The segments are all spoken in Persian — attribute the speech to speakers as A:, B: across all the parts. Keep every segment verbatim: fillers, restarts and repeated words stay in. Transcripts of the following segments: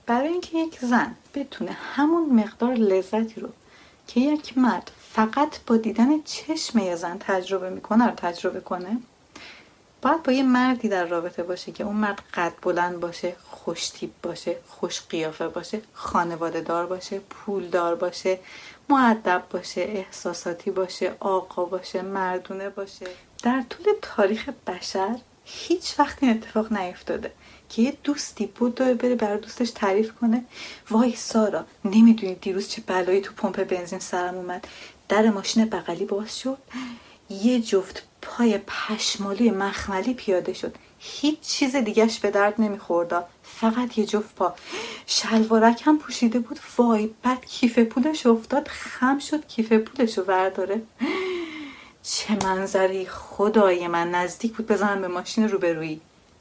A: برای اینکه یک زن بتونه همون مقدار لذتی رو که یک مرد فقط با دیدن چشم یه زن تجربه میکنه رو تجربه کنه، باید با یه مردی در رابطه باشه که اون مرد قد بلند باشه، خوش‌تیپ باشه، خوش قیافه باشه، خانواده دار باشه، پول دار باشه، مؤدب باشه، احساساتی باشه، آقا باشه، مردونه باشه. در طول تاریخ بشر هیچ وقت این اتفاق نیفتاده که یه دوستی بود و بره برای دوستش تعریف کنه وای سارا نمیدونی دیروز چه بلایی تو پمپ بنزین سرم اومد، در ماشین بغلی باز شد، یه جفت پای پشمالی مخملی پیاده شد، هیچ چیز دیگهش به درد نمیخورد، فقط یه جفت پا، شلوارک هم پوشیده بود، وای بعد کیف پولش افتاد، خم شد کیف پولشو برداره. چه منظری، خدای من نزدیک بود بزنم به ماشین روبرویی.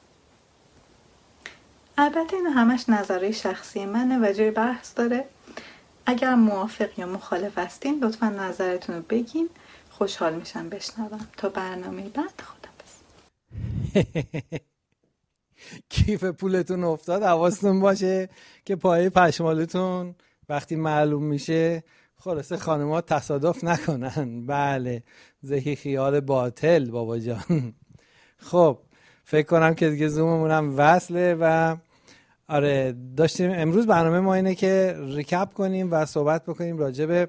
A: البته این همش نظریه شخصی منه و جای بحث داره. اگر موافق یا مخالف هستین لطفا نظرتون رو بگین، خوشحال میشم بشنوم. تا برنامه بعد خداحافظ.
B: کیف پولتون افتاد، حواستون باشه که پای پشمالتون وقتی معلوم میشه خلاصه خانم‌ها تصادف نکنن. بله زهی خیال باطل بابا جان. خب فکر کنم که دیگه زوممون هم وصله و آره داشتیم امروز برنامه ما اینه که ریکپ کنیم و صحبت بکنیم راجع به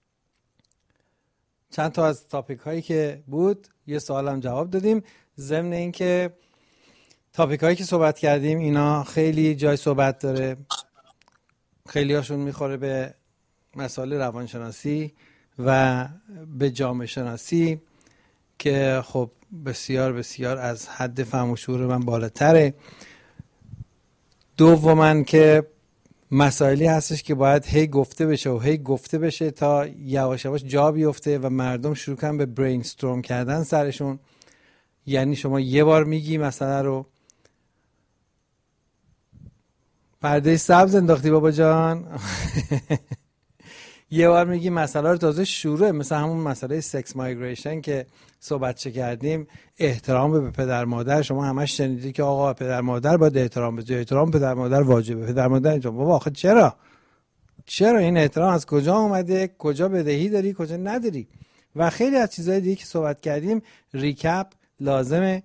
B: چند تا از تاپیک هایی که بود. یه سوال هم جواب دادیم، ضمن این که تاپیک هایی که صحبت کردیم اینا خیلی جای صحبت داره، خیلی هاشون میخوره به مسائل روانشناسی و به جامعه شناسی که خب بسیار بسیار از حد فهم و شعور من بالاتره. دوماً که مسائلی هستش که باید هی گفته بشه و هی گفته بشه تا یواش یواش جا بیفته و مردم شروع کنن به برین استورم کردن سرشون. یعنی شما یه بار میگی مسئله رو، پرده سبز انداختی بابا جان. یه بار میگی مسئله رو تازه شروعه، مثل همون مسئله سکس مایگریشن که صحبت چه کردیم، احترام به پدر مادر. شما همش شنیدی که آقا پدر مادر باید احترام بده، احترام پدر مادر واجبه، پدر مادر اینجا. بابا آخه چرا چرا این احترام از کجا اومده، کجا بدهی داری کجا نداری و خیلی از چیزهای دیگه که صحبت کردیم. ریکپ لازمه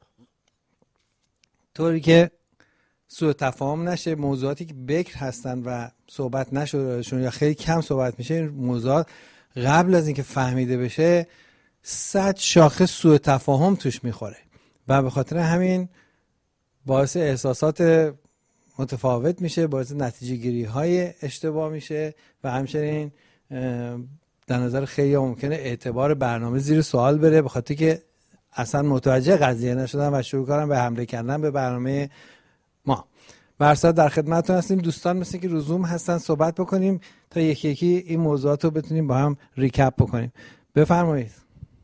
B: طوری که سوء تفاهم نشه، موضوعاتی که بکر هستن و صحبت نشدهشون یا خیلی کم صحبت میشه، این موضوعات قبل از اینکه فهمیده بشه صد شاخه سوء تفاهم توش میخوره و به خاطر همین باعث احساسات متفاوت میشه، باعث نتیجه گیری های اشتباه میشه و همچنین در نظر خیلی ممکنه اعتبار برنامه زیر سوال بره، به خاطر که اصلا متوجه قضیه نشدن و شروع کردن به حمله کردن به برنامه ما. برصد در خدمتتون هستیم دوستان، مثل که روزوم هستن صحبت بکنیم تا یکی یکی این موضوعات رو بتونیم با هم ریکپ بکنیم. بفرمایید.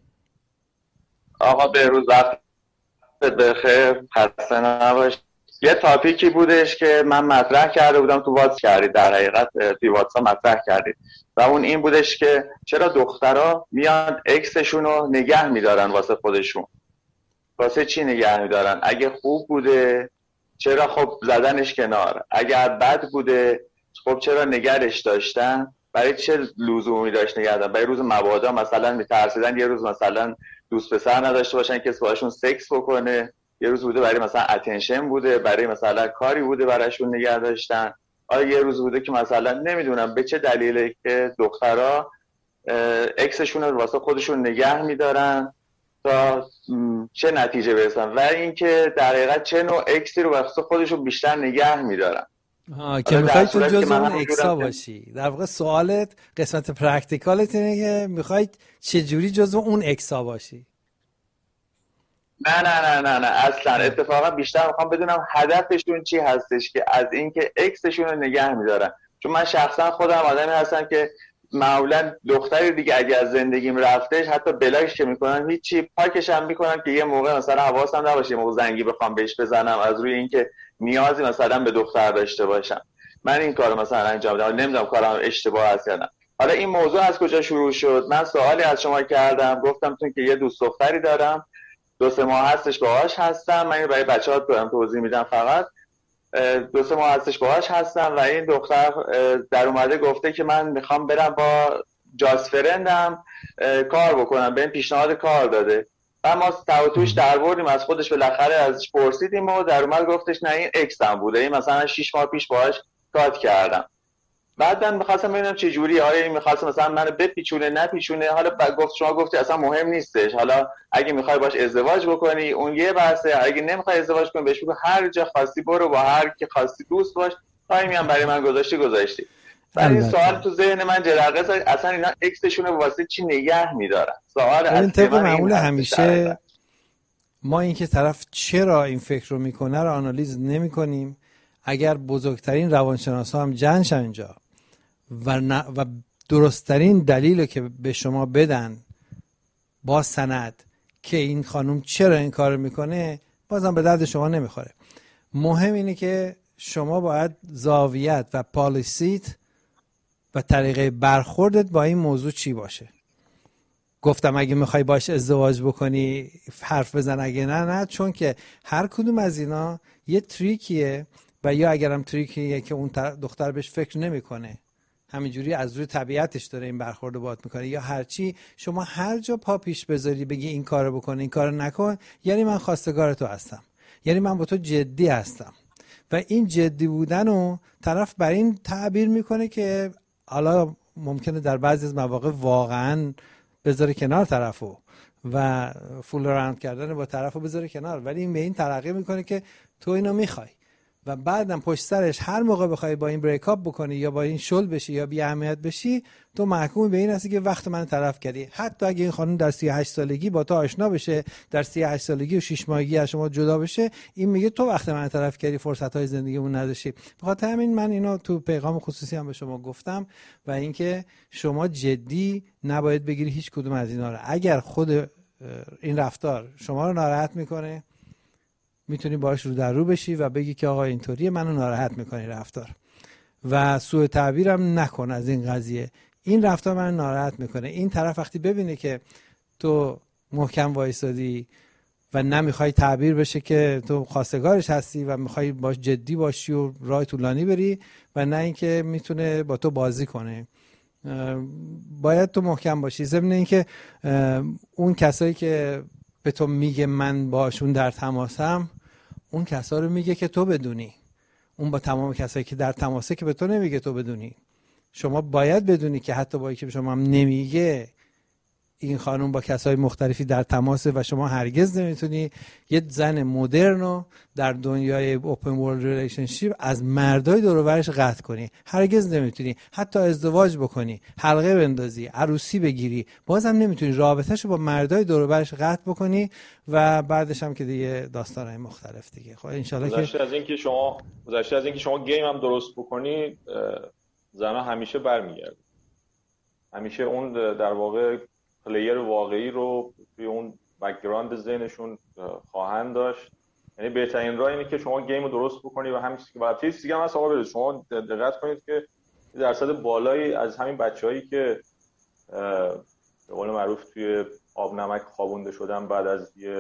C: آقا بهروز وقت بخیر، خسته نباش. یه تاپیکی بودش که من مطرح کرده بودم تو واتس کردید، در حقیقت توی واتس مطرح کردید و اون این بودش که چرا دخترها میان اکسشون رو نگه میدارن واسه خودشون. واسه چی نگه میدارن؟ اگه خوب بوده چرا خب زدنش کنار، اگر بد بوده خب چرا نگرش داشتن، برای چه لزومی داشت نگه داشتن؟ برای روز مبادا مثلا میترسیدن یه روز مثلا دوست پسر نداشته باشن کسی باهاشون سکس بکنه، یه روز بوده برای مثلا اتنشن بوده، برای مثلا کاری بوده براشون نگه داشتن، آیا یه روز بوده که مثلا نمیدونم به چه دلیله که دخترها اکسشون رو واسه خودشون نگه میدارن تا چه نتیجه برسن و اینکه در حقیقت چه نوع اکسی رو واسه خودشون بیشتر نگه میدارن.
B: آها که میخوای تو جزء اون اکسا باشی. در واقع سوالت قسمت پرکتیکالت اینه که میخوای چه جوری جزء اون اکسا باشی.
C: نه نه نه نه نه اصلا اتفاقا بیشتر میخوام بدونم هدفشون چی هستش که از اینکه اکسشون رو نگه میدارن. چون من شخصا خودم آدمی هستم که معمولا دختری دیگه اگه از زندگیم رفتش حتی بلاکش که میکنم هیچی، پاکش هم میکنم که یه موقع مثلا حواسم نباشه یه موقع زنگی بخوام بهش بزنم از روی اینکه نیازی مثلا به دختر داشته باشم. من این کارو مثلا انجام دادم، نمیدونم کارم اشتباه هست یا نه. حالا این موضوع از کجا شروع شد؟ من سوالی از شما کردم، گفتم تون که یه دوست دختری دارم، دو سه ماه هستش باهاش هستم، من برای بچه‌ها دارم توضیح میدم. فقط دو سه ماه هستش باهاش هستم و این دختر در اومده گفته که من میخوام برم با جاست فرندم کار بکنم، به این پیشنهاد کار داده و ما توتوش در بردیم، از خودش بالاخره ازش پرسیدیم و در اومد گفتش نه این اکس هم بوده، این مثلا شش ماه پیش باهاش کات کردم. بعد من می‌خواستم ببینم چه جوری، آره این می‌خواست مثلا منو بپیچونه نپیچونه، حالا گفت شما گفتی اصلا مهم نیستش، حالا اگه می‌خوای باش ازدواج بکنی اون یه بحثه، اگه نمی‌خوای ازدواج کنی بهش بگو هر جا خواستی برو، با هر کی خواستی دوست باش، تایمی هم برای من گذاشتی گذاشتی. بعد این سوال تو ذهن من جرقه زد، اصلا اینا اکسشون رو واسه چی نگه می‌دارن؟ سوال
B: اصلی من معمول همیشه ما اینکه طرف چرا این فکر رو میکنه رو آنالیز نمی‌کنیم. اگر بزرگترین روانشناسا هم جنشن اینجا و, و درستترین دلیل که به شما بدن با سند که این خانم چرا این کار میکنه، بازم به درد شما نمیخوره. مهم اینه که شما باید زاویت و پالیسیت و طریقه برخوردت با این موضوع چی باشه. گفتم اگه میخوای باش ازدواج بکنی حرف بزن، اگه نه نه، چون که هر کدوم از اینا یه تریکیه و یا اگرم تریکیه که اون دختر بهش فکر نمیکنه، همینجوری از روی طبیعتش داره این برخورد رو باهات میکنه، یا هرچی شما هر جا پا پیش بذاری بگی این کارو بکن این کارو نکن، یعنی من خواستگار تو هستم، یعنی من با تو جدی هستم. و این جدی بودن رو طرف بر این تعبیر میکنه که حالا ممکنه در بعضی از مواقع واقعا بذاره کنار طرفو و فول راوند کردن با طرفو بذاره کنار، ولی این به این ترقی میکنه که تو اینو میخوای و بعدم پشت سرش هر موقع بخوای با این بریک اپ بکنی یا با این شل بشی یا بی اهمیت بشی، تو محکوم به این هستی که وقت من طرف کردی. حتی اگه این خانم در سی و هشت سالگی با تو آشنا بشه، در سی و هشت سالگی و شش ماهگی از شما جدا بشه، این میگه تو وقت من طرف کردی، فرصت‌های زندگیمون نداشتی. بخاطر همین من اینو تو پیغام خصوصی هم به شما گفتم و اینکه شما جدی نباید بگیری هیچ کدوم از اینا رو. اگر خود این رفتار شما رو ناراحت میکنه، میتونی باهاش رو در رو بشی و بگی که آقا اینطوریه، منو ناراحت میکنی رفتار، و سوء تعبیرم نکن از این قضیه، این رفتار منو ناراحت میکنه. این طرف وقتی ببینه که تو محکم وایسادی و نمیخوای تعبیر بشه که تو خواستگارش هستی و میخوای باش جدی باشی و راه طولانی بری و نه اینکه میتونه با تو بازی کنه، باید تو محکم باشی. ضمن اینکه اون کسایی که به تو میگه من باشون در تماسم، اون کسا رو میگه که تو بدونی. اون با تمام کسایی که در تماسه که به تو نمیگه تو بدونی. شما باید بدونی که حتی با اینکه شما هم نمیگه این خانم با کسای مختلفی در تماسه و شما هرگز نمیتونی یه زن مدرنو در دنیای اوپن ورلد ریلیشنشیپ از مردای دور و برش قطع کنی. هرگز نمیتونی. حتی ازدواج بکنی، حلقه بندازی، عروسی بگیری، بازم نمیتونی رابطه‌شو با مردای دور و برش قطع بکنی و بعدش هم که دیگه داستانای مختلف دیگه. خب ان شاءالله که
D: گذشته از اینکه شما گذشته از اینکه شما گیم هم درست بکنی، زنا همیشه برمیگرده. همیشه اون در واقع پلیر واقعی رو توی اون بک‌گراند ذهنشون خواهند داشت. یعنی بهترین راه اینه که شما گیم رو درست بکنی و همین چیزی که باید چیزی دیگه هم هست آقا برید شما دقت کنید که درصد بالایی از همین بچه‌هایی که به قول معروف توی آب نمک خوابونده شدن بعد از یه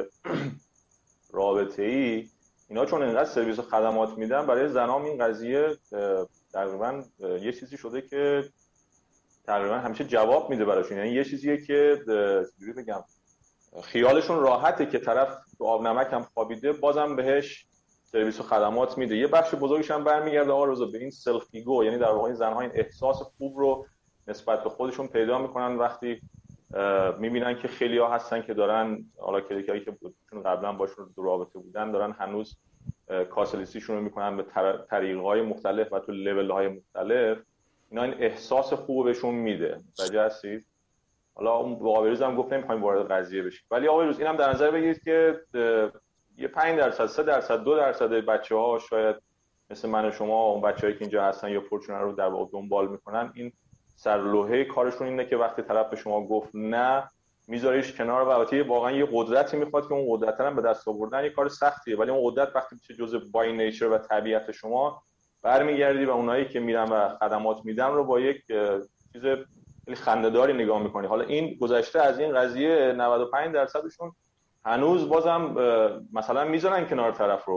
D: رابطه‌ای، اینا چون اینقدر سرویس و خدمات میدن برای زنام، این قضیه تقریبا یه چیزی شده که تقریبا همیشه جواب میده براشون. یعنی یه چیزیه که چجوری بگم، خیالشون راحته که طرف تو آب نمک هم خوابیده بازم بهش سرویس و خدمات میده. یه بخش بزرگش هم برمیگرده آقا روزا به این سلف ایگو، یعنی در واقع این زن‌ها این احساس خوب رو نسبت به خودشون پیدا میکنن وقتی میبینن که خیلی‌ها هستن که دارن، حالا کلیکایی که چون قبلا باشون تو رابطه بودن دارن هنوز کاسلیسیشون رو میکنن به طریق‌های مختلف و تو لول‌های مختلف، اینا این احساس خوب بهشون میده. متوجه هستید؟ حالا اون آقایروز هم گفت نمیخوایم وارد قضیه بشیم، ولی آقایروز اینم در نظر بگیرید که یه پنج درصد، سه درصد، دو درصد بچه‌ها شاید مثل من و شما، اون بچه‌هایی که اینجا هستن یا فورچونر رو در واقع دنبال میکنن، این سرلوحه کارشون اینه که وقتی طرف به شما گفت نه، میذاریش کنار و البته واقعا یه قدرتی میخواد که اون قدرت هم به دست آوردن یه کار سختیه، ولی اون قدرت وقتی میشه جزء بای نیچر و طبیعت شما، برمیگردی و اونایی که میرن و خدمات میدن رو با یک چیز خیلی خنده‌داری نگاه میکنی. حالا این گذشته از این قضیه نود و پنج درصدشون هنوز بازم مثلا میذارن کنار طرف رو،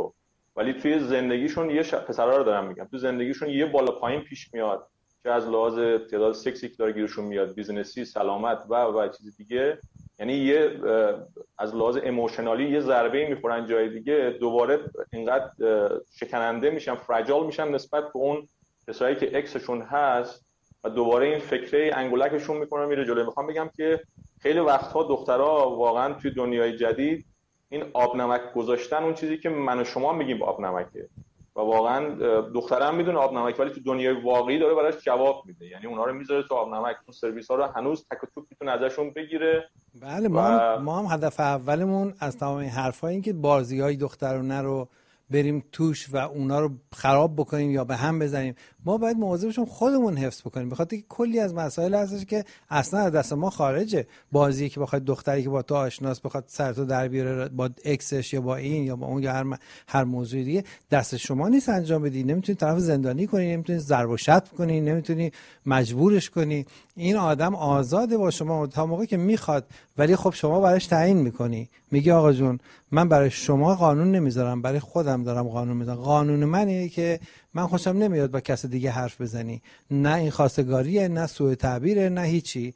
D: ولی توی زندگیشون یه ش... پسرا رو دارم میگم، تو زندگیشون یه بالا پایین پیش میاد که از لحاظ تعداد سکسی که داره گیرشون میاد، بیزنسی، سلامت و و چیز دیگه، یعنی یه از لحاظ ایموشنالی یه ضربه میخورن جای دیگه، دوباره اینقدر شکننده میشن، فراجال میشن نسبت به اون کسایی که اکسشون هست و دوباره این فکره انگولکشون میکنه میره جلوی. میخوام بگم که خیلی وقتها دخترها واقعا توی دنیای جدید این آب نمک گذاشتن، اون چیزی که من و شما میگیم آب نمکه، و واقعا دخترم میدونه آب نمک، ولی تو دنیای واقعی داره براش جواب میده، یعنی اونا رو میذاره تو آب نمک. اون سرویس ها رو هنوز تک و توک میتونه ازشون بگیره.
B: بله ما هم, ما هم هدف اولمون از تمام این حرفا این که بازی‌های دخترونه رو بریم توش و اونا رو خراب بکنیم یا به هم بزنیم. ما باید مواظبشون خودمون حفظ بکنیم، بخاطر که کلی از مسائل هستش که اصلا از دست ما خارجه. بازی که بخواد دختری که با تو آشناست بخواد سر تو در بیاره با اکسش یا با این یا با اون یا هر م... هر موضوع دیگه، دست شما نیست انجام بدی. نمیتونی طرف زندانی کنی، نمیتونی ضرب و شتم کنی، نمیتونی مجبورش کنی. این آدم آزاده با شما تا موقعی که میخواد، ولی خب شما براش تعیین میکنی، میگی آقا جون من برای شما قانون نمیذارم، برای خودم دارم قانون میذارم. قانون منه که من خوشم نمیاد با کس دیگه حرف بزنی، نه این خواستگاریه، نه سوء تعبیره، نه هیچی.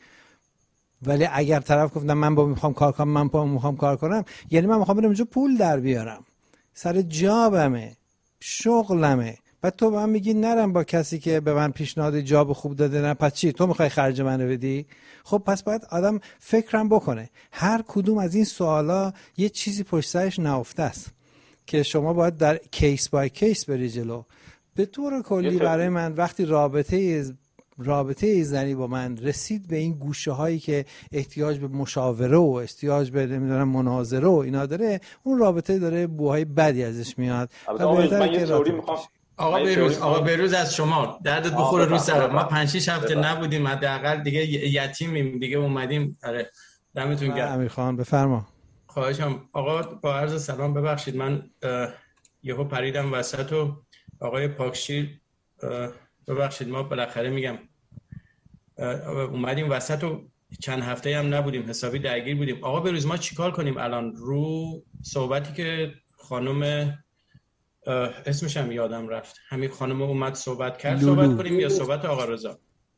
B: ولی اگر طرف گفتم من با میخوام کار کنم، من با میخوام کار کنم، یعنی من میخوام برم اونجا پول در بیارم، سر جابمه، شغلمه. بعد تو به من میگی نرم با کسی که به من پیشنهاد جاب خوب داده، نه پس چی؟ تو میخوای خرج منو بدی؟ خب پس باید آدم فکرم بکنه. هر کدوم از این سوالا یه چیزی پشت سرش نهفته است که شما باید در کیس بای کیس بری جلو. به طور کلی برای من وقتی رابطه رابطه زنی با من رسید به این گوشه هایی که احتیاج به مشاوره و احتیاج به نمیدونم مناظره و اینا داره، اون رابطه داره بوهای بدی ازش میاد.
D: من یه تئوری میخوام
E: آقا بروز آقا بروز از شما دردت بخوره رو سر ما. پنج شش هفته نبودیم حداقل دیگه یتیمیم دیگه، اومدیم. آره دمتون گرم.
B: امیر خان بفرما.
E: خواهشم. آقا با عرض سلام، ببخشید من یهو پریدم وسط و آقای پاکشیر ببخشید ما بالاخره میگم اومدیم وسط و چند هفته هم نبودیم، حسابی درگیر بودیم. آقا بروز ما چیکار کنیم الان رو صحبتی که خانم اسمش هم یادم رفت، همین خانم اومد صحبت کرد، لولو. صحبت کنیم یا صحبت آقا رضا؟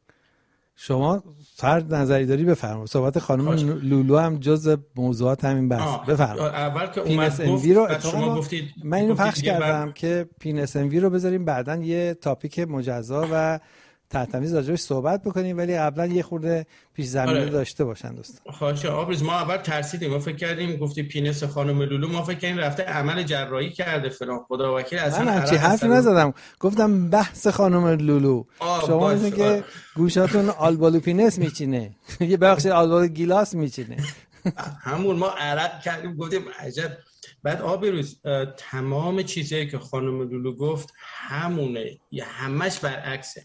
B: شما فرد نظری داری بفرما. صحبت خانم لولو هم جز موضوعات همین بحث. بفرما.
E: اول که اومد گفت
B: رو
E: شما گفتید
B: من اینو پخش کردم که پین اس ام وی رو بذاریم بعدن یه تاپیک مجزا و تحت تمیز راجعش صحبت بکنیم، ولی قبلا یه خورده پیش زمینه آره. داشته باشن دوستان.
E: خواهش آبریز. ما اول ترسیدیم، ما فکر کردیم گفتی پینس خانم لولو، ما فکر کردیم رفته عمل جراحی کرده فلان. خدا وکیل اصلا
B: من چی حرفی نزدم، گفتم بحث خانم لولو. شما میگین که گوشاتون آلبالو پینس میچینه یه بخش آلبالو گیلاس میچینه.
E: همون ما عرق کردیم گفتیم عجب. بعد آبروز تمام چیزایی که خانم لولو گفت همونه، یا همش برعکسه.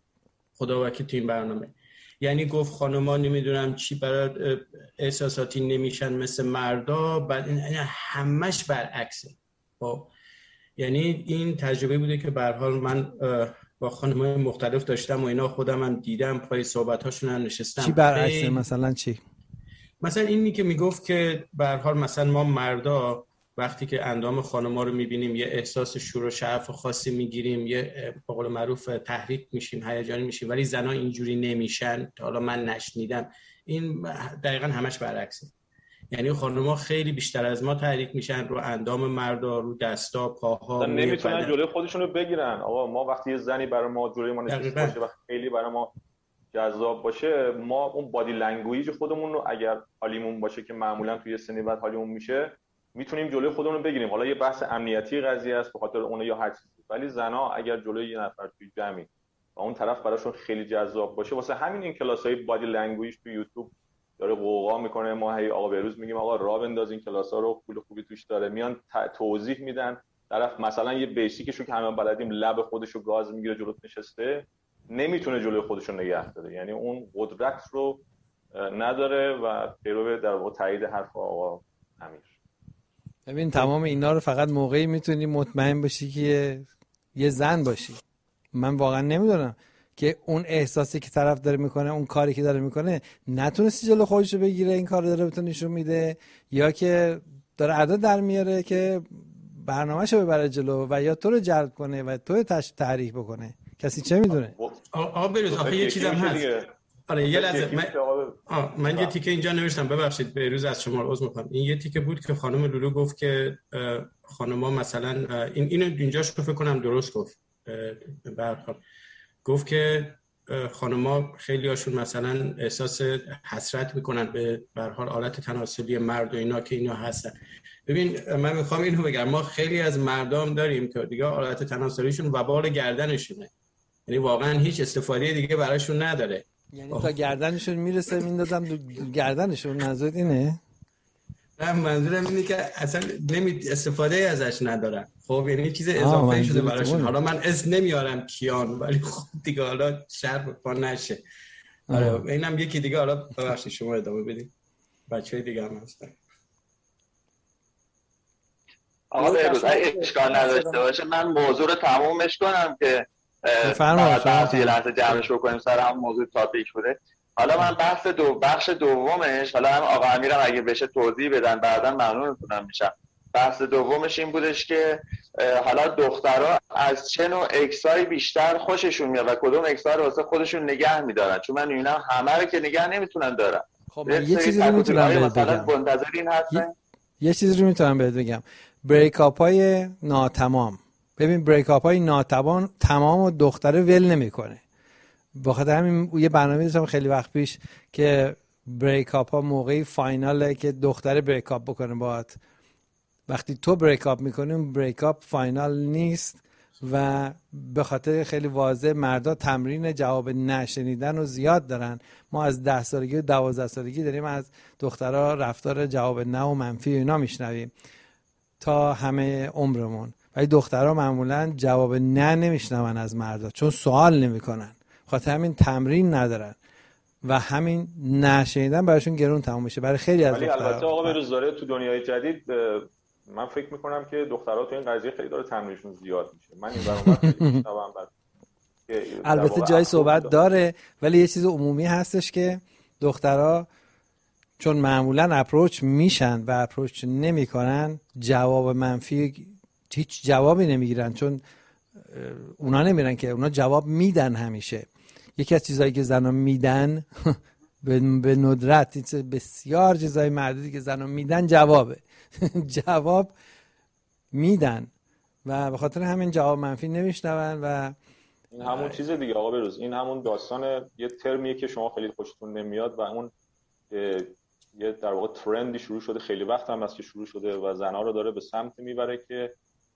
E: خدا وکیل تو این برنامه یعنی گفت خانم‌ها نمیدونم چی برای احساساتی نمیشن مثل مردا، بعد این همش برعکسه. خب یعنی این تجربه بوده که به هر حال من با خانم‌های مختلف داشتم و اینا، خودم هم دیدم، پای صحبت‌هاشون هم نشستم.
B: چی برعکسه؟ مثلا چی؟ مثلا
E: اینی که میگفت که به هر حال مثلا ما مردا وقتی که اندام خانم‌ها رو می‌بینیم یه احساس شور و شعف خاصی می‌گیریم، یه به قول معروف تحریک میشیم، هیجانی میشیم، ولی زنا اینجوری نمیشن. حالا من نشنیدم. این دقیقاً همش برعکسه. یعنی خانم‌ها خیلی بیشتر از ما تحریک میشن رو اندام مردا، رو دستا، پاها.
D: نمیتونن جلوی خودشون رو بگیرن. آقا ما وقتی یه زنی برای ما جلوی ما نشسته باشه و خیلی برای ما جذاب باشه، ما اون بادی لنگویج خودمون رو اگر حالیمون باشه که معمولاً توی سنی بعد حالیمون میشه، میتونیم جلوی خودمون رو بگیریم. حالا یه بحث امنیتی قضیه است به خاطر اون یا هر چیزی، ولی زنا اگر جلوی یه نفر توی جمعی و اون طرف براشون خیلی جذاب باشه، واسه همین این کلاسای بادی لنگویج تو یوتیوب داره قوقا میکنه. ما هی آقا بهروز میگیم آقا راه بنداز این کلاسا رو، پول خوبی توش داره، میان توضیح میدن. طرف مثلا یه بیسیکشو که همه بلدیم لب خودشو گاز میگیره جلوت نشسته، نمیتونه جلوی خودشو نگه داره، یعنی اون قدرت رو نداره و پیرو در واقع تایید حرف آقا امیر.
B: ببین تمام اینا رو فقط موقعی میتونی مطمئن باشی که یه زن باشی. من واقعا نمیدونم که اون احساسی که طرف داره میکنه، اون کاری که داره میکنه، نتونستی جلو خودشو بگیره، این کار داره بهتون نشون میده، یا که داره عدد در میاره که برنامه‌شو ببره جلو و یا تو رو جلب کنه و تو رو تحریک بکنه. کسی چه میدونه؟
E: آقا بروز آخه یه چیزم هست. آره یه لحظه من آه من یه تیکه اینجا نوشتم، ببخشید بروز از شما عذر می‌خوام. این یه تیکه بود که خانم لولو گفت که خانم‌ها مثلا این اینو اینجاش فکر کنم درست گفت. به هر حال گفت که خانم‌ها خیلی هاشون مثلا احساس حسرت میکنن به به هر حال آلت تناسلی مرد و اینا که اینا هستن. ببین من میخوام اینو بگم، ما خیلی از مردم داریم که دیگه آلت تناسلیشون وبال گردنشونه، یعنی واقعا هیچ استفاده دیگه براشون نداره،
B: یعنی تا گردنشون میرسه میندازم گردنشون. منظورت اینه؟
E: نه منظورم اینه که اصلا نمی استفاده ازش ندارن. خب یعنی چیز اضافه شده براشون. حالا من اسم نمیارم کیان، ولی خب دیگه حالا شر پا نشه. آره اینم یکی دیگه. حالا ببخشید شما ادامه بدید، بچه‌های دیگه هم هستن.
C: آقا بروز اشکال نداشته باشه من موضوع رو تمومش کنم که
B: فرمایید
C: یه لحظه جمعش بکنیم سر هم موضوع تاپیک بوده. حالا من بحث دو بخش دومش، حالا هم آقا امیرم اگه بشه توضیح بدن بعدا ممنونتونم میشم. بحث دومش این بودش که حالا دخترها از چه نوع اکسای بیشتر خوششون میاد و کدوم اکسا رو واسه خودشون نگه میدارن، چون من میبینم همه رو که نگه نمیتونن دارن.
B: خب یه چیزی رو میتونم بهت بگم.
C: منتظر این هستن.
B: یه چیزی رو میتونم بهت بگم. بریک اپ های ناتمام. ببین بریک اپ های ناتمام تمام و دختره ول نمیکنه. بخاطر همین یه برنامه داشتم خیلی وقت پیش که بریک اپ ها موقعی فایناله که دختره بریک اپ بکنه باهات. وقتی تو بریک اپ میکنی بریک اپ فاینال نیست و به خاطر خیلی واضح مردا تمرین جواب نه شنیدن رو زیاد دارن. ما از ده سالگی و دوازده سالگی داریم از دخترها رفتار جواب نه و منفی اینا میشنویم تا همه عمرمون، ولی دخترها معمولا جواب نه نمیشنون از مردا چون سوال نمیکنن، خاطر همین تمرین ندارن و همین نشنیدن براشون گرون تموم میشه برای خیلی از دخترها.
D: ولی البته آقا بروز داره تو دنیای جدید من فکر میکنم که دخترها تو این قضیه خیلی داره تمرینشون زیاد میشه. من این برام خیلی میشنوم بعد
B: البته جای صحبت داره، ولی یه چیز عمومی هستش که دخترها چون معمولا اپروچ میشن و اپروچ نمیکنن جواب منفی هیچ جوابی نمیگیرن، چون اونا نمیرن که اونا جواب میدن. همیشه یکی از چیزایی که زنا میدن به ندرت بسیار چیزای مردی که زنا میدن جوابه جواب میدن و به خاطر همین جواب منفی نمیشنون و
D: این همون چیز دیگه آقا بروز. این همون داستان یه ترمیه که شما خیلی خوشتون نمیاد و اون یه در واقع ترندی شروع شده، خیلی وقت هم از که شروع شده و زنا رو داره به سمت میبره که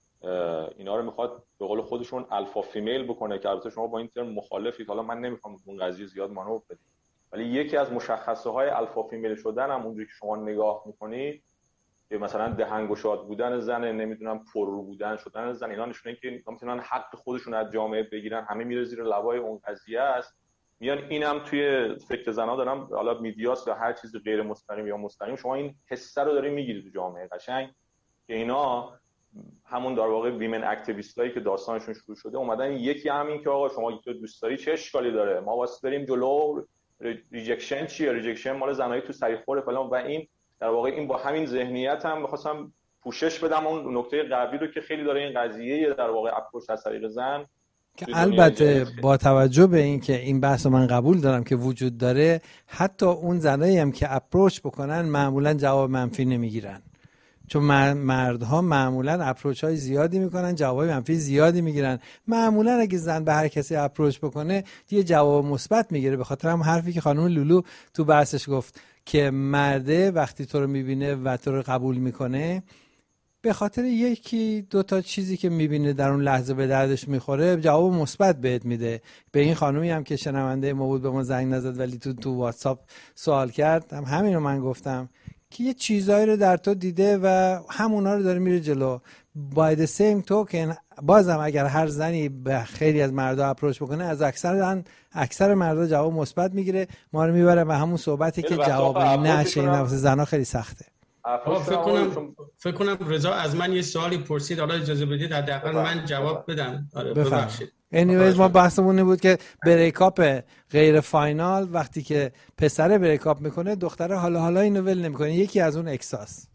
D: اینا رو میخواد به قول خودشون الفا فیمیل بکنه، که البته شما با این ترم مخالفید. حالا من نمیخوام اون قضیه زیاد مانور بدم، ولی یکی از مشخصه های الفا فیمیل شدن هم اونجوری که شما نگاه میکنید که مثلا دهنگشاد بودن زن، نمیدونم پررو بودن شدن زن، اینا نشونه که میتونن حق خودشون از جامعه بگیرن، همه میره زیر لوای اون قضیه است. میان اینم توی فکر زنا دارم، حالا میدیاست یا هر چیز غیر مستقیم یا مستقیم، شما این حس رو دارین میگیرید تو جامعه قشنگ که اینا همون در واقع ویمن اکتیویستایی که داستانشون شروع شده اومدن یکی همین که آقا شما تو دوست داری چه اشکالی داره، ما واسه بریم جلو، ریجکشن چیه، ریجکشن مال زنایی تو سریخوره فلان. و این در واقع این با همین ذهنیت هم می‌خواستم پوشش بدم اون نکته قبلی رو که خیلی داره این قضیه در واقع اپروچ از طریق زن
B: که البته با توجه به این که این بحث من قبول دارم که وجود داره، حتی اون زنایی هم که اپروچ بکنن معمولا جواب منفی نمیگیرن، چون مردها معمولا اپروچ های زیادی میکنن، جواب منفی زیادی میگیرن. معمولا اگه زن به هر کسی اپروچ بکنه یه جواب مثبت میگیره. به خاطر هم حرفی که خانم لولو تو بحثش گفت که مرده وقتی تو رو میبینه و تو رو قبول میکنه به خاطر یکی دو تا چیزی که میبینه در اون لحظه به دردش میخوره جواب مثبت بهت میده. به این خانومی هم که شنونده ما بود به ما زنگ نزد ولی تو تو واتساپ سوال کرد، هم همین رو من گفتم که یه چیزایی رو در تو دیده و همونا رو داره میره جلو. by the same token بازم اگر هر زنی به خیلی از مردا اپروچ بکنه از اکثر اکثر مردا جواب مثبت میگیره، ما رو میبره و همون صحبتی که جواب نشه این واسه زنا خیلی سخته.
E: فکر کنم فکر کنم رضا از من یه سوالی پرسید، حالا اجازه بدید حداقل من جواب بدم. آره ببخشید.
B: anyways ما بحثمون این بود که بریکاپ غیر فاینال وقتی که پسر بریکاپ میکنه دختره حالا حالا اینو ول نمیکنه، یکی از اون اکساس.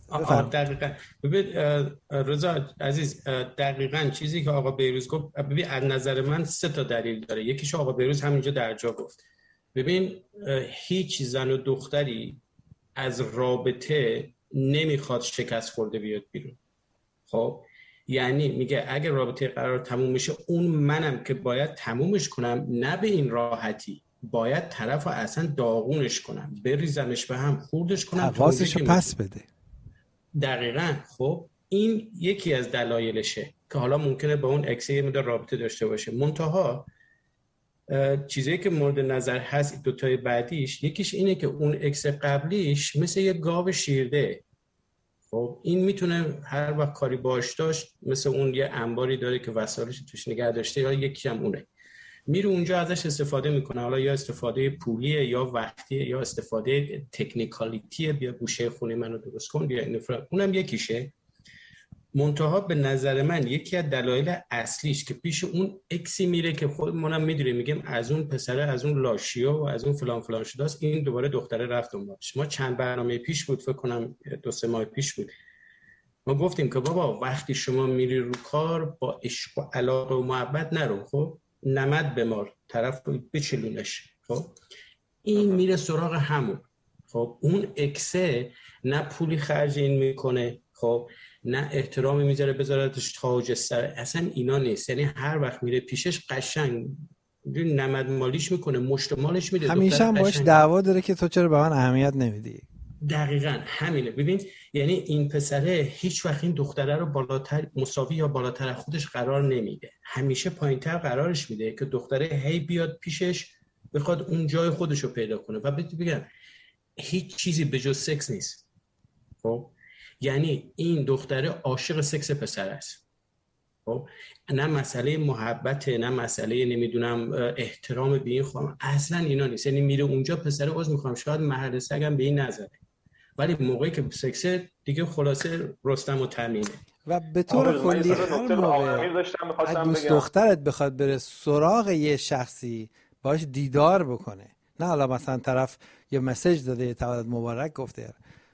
B: بفرمایید.
E: دقیقاً. ببین رضا عزیز، دقیقاً چیزی که آقا بیروز گفت، ببین از نظر من سه تا دلیل داره. یکیش آقا بیروز همینجا در جا گفت. ببین هیچ زن و دختری از رابطه نمیخواد شکست خورده بیاد بیرون. خب یعنی میگه اگه رابطه قرار تموم میشه، اون منم که باید تمومش کنم، نه به این راحتی، باید طرف رو اصلا داغونش کنم، بریزمش به هم، خوردش کنم،
B: حواسشو پس بده.
E: دقیقاً. خب این یکی از دلایلشه که حالا ممکنه با اون اکس یه مدار رابطه داشته باشه. منتها چیزی که مورد نظر هست دوتای بعدیش، یکیش اینه که اون اکس قبلیش مثل یه گاو شیرده. خب این میتونه هر وقت کاری باش داشت، مثل اون یه انباری داره که وسایلش توش نگه داشته، یا یکی هم اونه میره اونجا ازش استفاده میکنه، حالا یا استفاده پولیه یا وقتیه یا استفاده تکنیکالیتیه، بیا گوشه خونه منو درست کن، بیا اینو فرام، اونم یکیشه. منتها به نظر من یکی از دلایل اصلیش که پیش اون اکسی میره که خودمونم میدونیم، میگیم از اون پسره، از اون لاشیو و از اون فلان فلان شداست، این دوباره دختره رفت دنبالش. ما چند برنامه پیش بود، فکر کنم دو سه ماه پیش بود، ما گفتیم که بابا وقتی شما میری رو کار با عشق و علاقه و محبت نرو، خب نمد بمار، طرف رو بچلونش. خب این میره سراغ همون. خب اون اکسه نه پولی خرج این میکنه، خب نه احترامی میذاره بذارتش تاج سر، اصلا اینا نیست. یعنی هر وقت میره پیشش قشنگ نمد مالیش میکنه، مشت مالش میده،
B: همیشه هم باش دعوا داره که تو چرا به من اهمیت نمیدی.
E: دقیقاً همینه. ببین یعنی این پسره هیچ وقت این دختره رو بالاتر مساوی یا بالاتر خودش قرار نمیده، همیشه پایینتر قرارش میده که دختره هی بیاد پیشش بخواد اون جای خودش رو پیدا کنه. و بگم هیچ چیزی به جز سکس نیست. خب یعنی این دختره عاشق سکس پسر است. خب نه مسئله محبت، نه مسئله نمیدونم احترام به این خانم، اصلا اینا نیست. یعنی میره اونجا پسر عذر میخوام شاید محل سگم به این نظره، ولی موقعی که سکس دیگه خلاصه رستم و تامینه.
B: و به طور کلی هر موقع از دوست دخترت بخواد بره سراغ یه شخصی، باش دیدار بکنه، نه حالا مثلا طرف یه مسیج داده یه تولد مبارک گفته،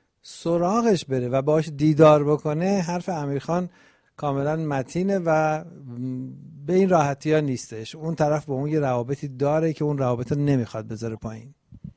B: سراغش بره و باش دیدار بکنه، حرف امیرخان کاملا متینه و به این راحتی ها نیستش. اون طرف با اون یه روابطی داره که اون روابط رو نمیخواد بذاره پایین.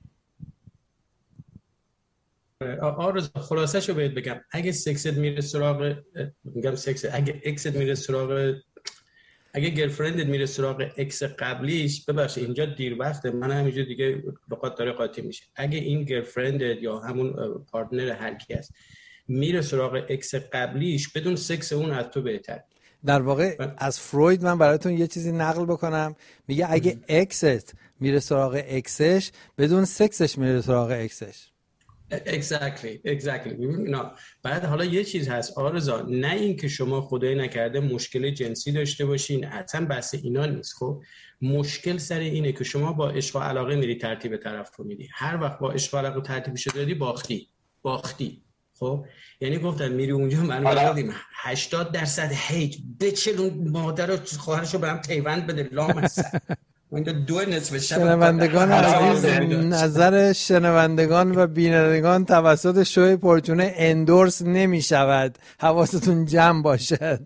E: آرز خلاصه شو بهت بگم، اگه سکست میره سراغ، میگم سکست، اگه اکست میره سراغ، اگه گرفرندت میره سراغ اکس قبلیش، ببخشید اینجا دیر وقته، من همینجا دیگه بقات داره قاطی میشه، اگه این گرفرندت یا همون پارتنر هر کی است میره سراغ اکس قبلیش، بدون سکس اون از تو بهتر.
B: در واقع ب... از فروید من براتون یه چیزی نقل بکنم، میگه اگه اکست میره سراغ اکسش، بدون سکسش میره سراغ اکسش.
E: exactly exactly نه. بعد حالا یه چیز هست آرزا، نه این که شما خدای نکرده مشکل جنسی داشته باشین، اصلا بحث اینا نیست. خب مشکل سر اینه که شما با عشق و علاقه میری ترتیب طرف رو میدی، هر وقت با عشق و علاقه ترتیبش دادی باختی باختی. خب یعنی گفتم میری اونجا من دادیم هشتاد درصد هیت بچلون مادر و خواهرشو به هم پیوند بده لام هستن. دو نصف
B: شنوندگان عزیز، نظر شنوندگان و بینندگان توسط شوی پرچونه اندورس نمی شود، حواستون جمع باشد.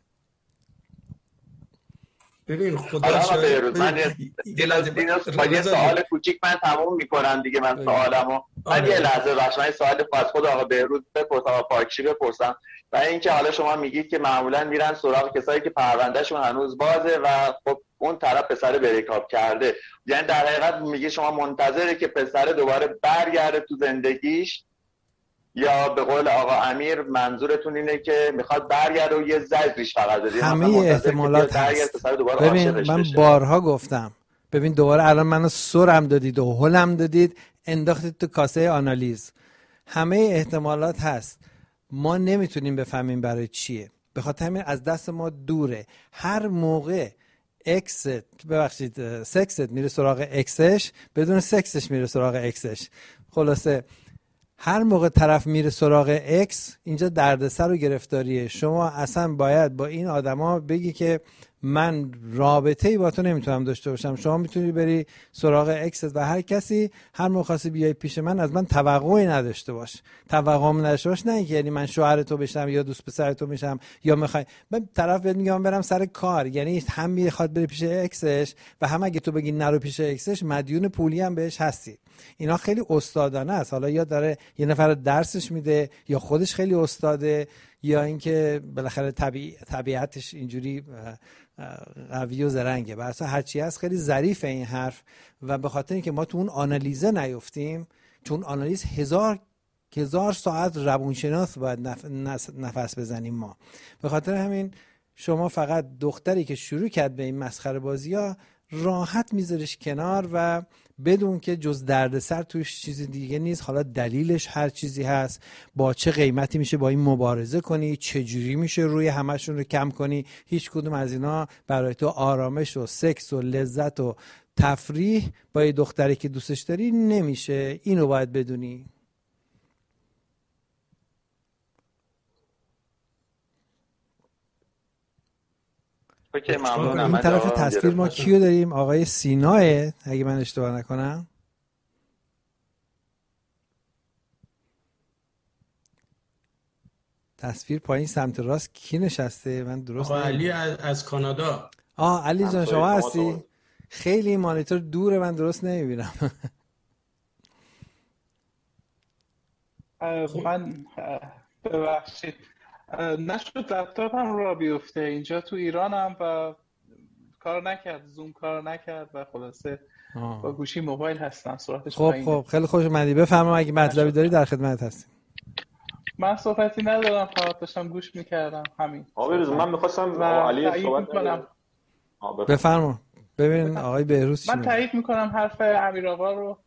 E: ببین خدا شاید
C: من یه سوال کوچیک من تموم میکنم دیگه، من سوالمو من یه لحظه بخش من سوال از خود آقا بهروز بپرسم، آقا پاکشی بپرسم. و اینکه حالا شما میگید که معمولا میرن سراغ کسایی که پروندهشون هنوز بازه و خب اون طرف پسر بریکاپ کرده، یعنی در حقیقت میگه شما منتظره که پسر دوباره برگرده تو زندگیش، یا به قول آقا امیر منظورتون اینه که میخواد برگرده و یه زجرش فقط بدید؟
B: همه احتمالات هست. ببین من بشه. بارها گفتم، ببین دوباره الان منو سرم دادید و هلم دادید انداختید تو کاسه آنالیز. همه احتمالات هست، ما نمیتونیم بفهمیم برای چیه، به خاطر همین از دست ما دوره. هر موقع اکست ببخشید سکست میره سراغ اکسش، بدون سکسش میره سراغ اکسش. خلاصه هر موقع طرف میره سراغ اکس، اینجا دردسر و گرفتاریه. شما اصلا باید با این آدما بگی که من رابطه‌ای با تو نمیتونم داشته باشم. شما میتونی بری سراغ اکست و هر کسی هر موقع خواستی بیای پیش من از من توقعی نداشته باش. توقعم نداشته باش نه اینکه یعنی من شوهر تو بشم یا دوست پسر تو میشم یا میخوای من طرف بهت میگم برم سر کار، یعنی هم میخواد بره پیش اکسش و هم اگه تو بگی نرو پیش اکسش مدیون پولی هم بهش هستی. اینا خیلی استادانه است. حالا یا داره یه نفر درسش میده یا خودش خیلی استاده یا اینکه بالاخره طبیع طبیعتش اینجوری قوی و زرنگه. واسه هر چی هست خیلی ظریفه این حرف و به خاطر اینکه ما تو اون آنالیزه نیفتیم، چون آنالیز هزار هزار ساعت روانشناس باید نف... نفس بزنیم ما. به خاطر همین شما فقط دختری که شروع کرد به این مسخره بازی‌ها راحت میذارش کنار و بدون که جز دردسر توش چیزی دیگه نیست. حالا دلیلش هر چیزی هست، با چه قیمتی میشه با این مبارزه کنی، چه جوری میشه روی همشون رو کم کنی. هیچ کدوم از اینا برای تو آرامش و سکس و لذت و تفریح با یه دختری که دوستش داری نمیشه. اینو باید بدونی. این طرف تصویر ما کیو داریم؟ آقای سیناه اگه من اشتباه نکنم. تصویر پایین سمت راست کی نشسته؟ من درست
E: آقا علی از, از کانادا.
B: آه علی جان شما هستی؟ خیلی مانیتور دوره من درست نمیبینم.
F: من ببخشید نشد لپتاپم را بیفته اینجا تو ایرانم و کار نکرد، زوم کار نکرد و خلاصه آه. با گوشی موبایل هستم سرعتش
B: خب
F: پایینه.
B: خب خیلی خوش اومدی. بفرما اگه مطلبی داری در خدمت هستیم.
F: من صحبتی ندارم، فقط داشتم گوش میکردم همین.
D: آقا بهروز من می‌خواستم علی صحبت
F: کنم.
B: بفرما. ببین آقای بهروز چی
F: من تایید میکنم حرف امیر آقا رو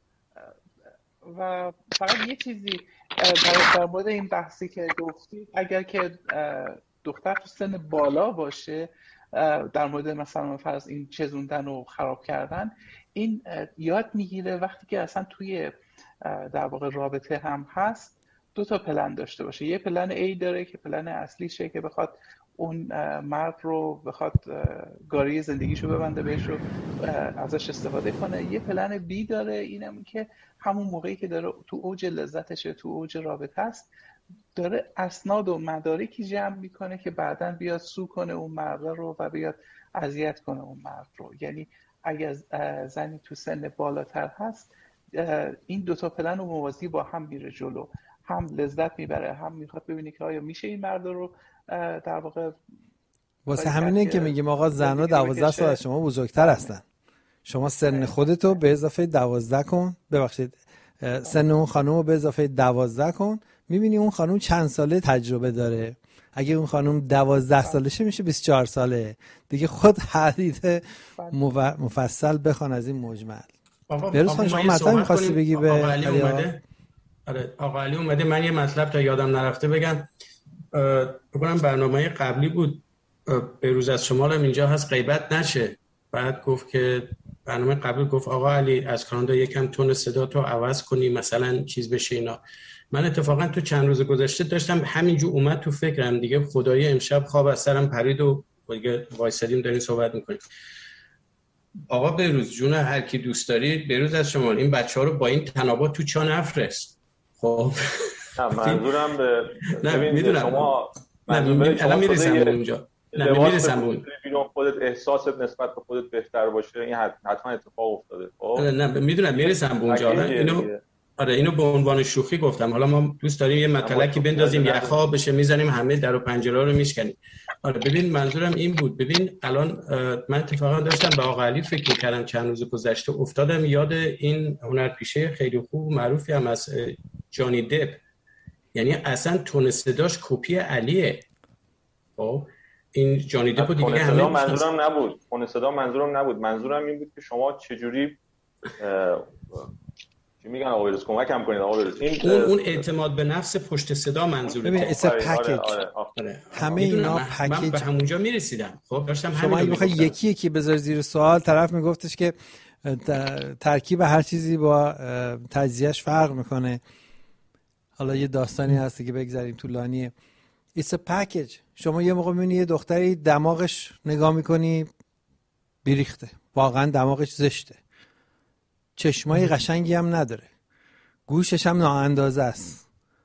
F: و فقط یه چیزی در مورد این بحثی که گفتید، اگر که دختر تو سن بالا باشه در مورد مثلا فرض این چزوندن و خراب کردن، این یاد میگیره وقتی که اصلا توی در واقع رابطه هم هست دو تا پلن داشته باشه. یه پلن A داره که پلن اصلیشه که بخواد اون مرد رو بخواد گاری زندگیشو ببنده بهش رو ازش استفاده کنه. یه پلن بی داره، اینم که همون موقعی که داره تو اوج لذتشه، تو اوج رابطه است، داره اسناد و مدارکی جمع میکنه که بعداً بیاد سو کنه اون مرد رو و بیاد اذیت کنه اون مرد رو. یعنی اگر زنی تو سن بالاتر هست این دوتا پلن و موازی با هم میره جلو، هم لذت میبره هم میخواد ببینه که آیا میشه این مرد رو در واقع.
B: واسه همینه که میگیم آقا زنها دوازده سال از شما بزرگتر هستن، شما سن خودتو به اضافه دوازده کن، ببخشید سن اون خانم رو به اضافه دوازده کن، میبینی اون خانم چند ساله تجربه داره. اگه اون خانم دوازده سالشه میشه بیست و چهار ساله دیگه. خود حدیث مفصل بخوان از این مجمل. بروز خان شما مطلب میخواستی بگی به
E: علی اومده؟ آره آقا علی اومده. من یه مطلب تا یادم نرفته بگم. بگم برنامه قبلی بود بروز از شمال هم اینجا هست غیبت نشه. بعد گفت که برنامه قبل گفت آقا علی از کانادا یکم تون صدا تو عوض کنی مثلا چیز بشه اینا. من اتفاقا تو چند روز گذشته داشتم همینجور اومد تو فکرم دیگه. خدای امشب خواب از سرم پرید و دیگه وایسادیم داریم صحبت میکنیم. آقا بروز جون هر کی دوست داری بروز از شمال این بچه‌ها رو با این تنابا تو چا نفرست. خب
D: منظورم به
E: نه میدونم
D: شما
E: نه الان میرسم اونجا. نه میرسم اون
D: بیرون خودت احساست نسبت به خودت بهتر باشه این حتما اتفاق افتاده. خب
E: نه نه میدونم میرسم اونجا. اینو آره اینو به عنوان شوخی گفتم. حالا ما دوست داریم یه مطلقی بندازیم یخا بشه میزنیم همه در و پنجره رو میشکنیم. آره ببین منظورم این بود. ببین الان من اتفاقا داشتم به آقا علی فکر می‌کردم چند روز گذشته افتادم یاد این هنرپیشه خیلی خوب و معروفی هم از جانی دپ. یعنی اصلا تون صداش کپی علیه. خب این جانی دپ دیگه همه
D: منظورم نبود. تون صدا منظورم نبود. منظورم این بود که شما چجوری چی میگن آقا بروز کمکم کنید آقا بروز این
E: اون اون اعتماد به نفس پشت صدا منظوره.
B: ببین اس پکیج همه اینا پکیج.
E: من به همونجا میرسیدم. خب داشتم همین
B: شما اگه بخوای یکی یکی بذاری زیر سوال طرف میگفتش که ترکیب هر چیزی با تجزیهش فرق میکنه. حالا یه داستانی هست که بگذاریم طولانیه. It's a package. شما یه موقع میبینی یه دختری دماغش نگاه میکنی بیریخته، واقعا دماغش زشته، چشمای قشنگی هم نداره، گوشش هم نااندازه است،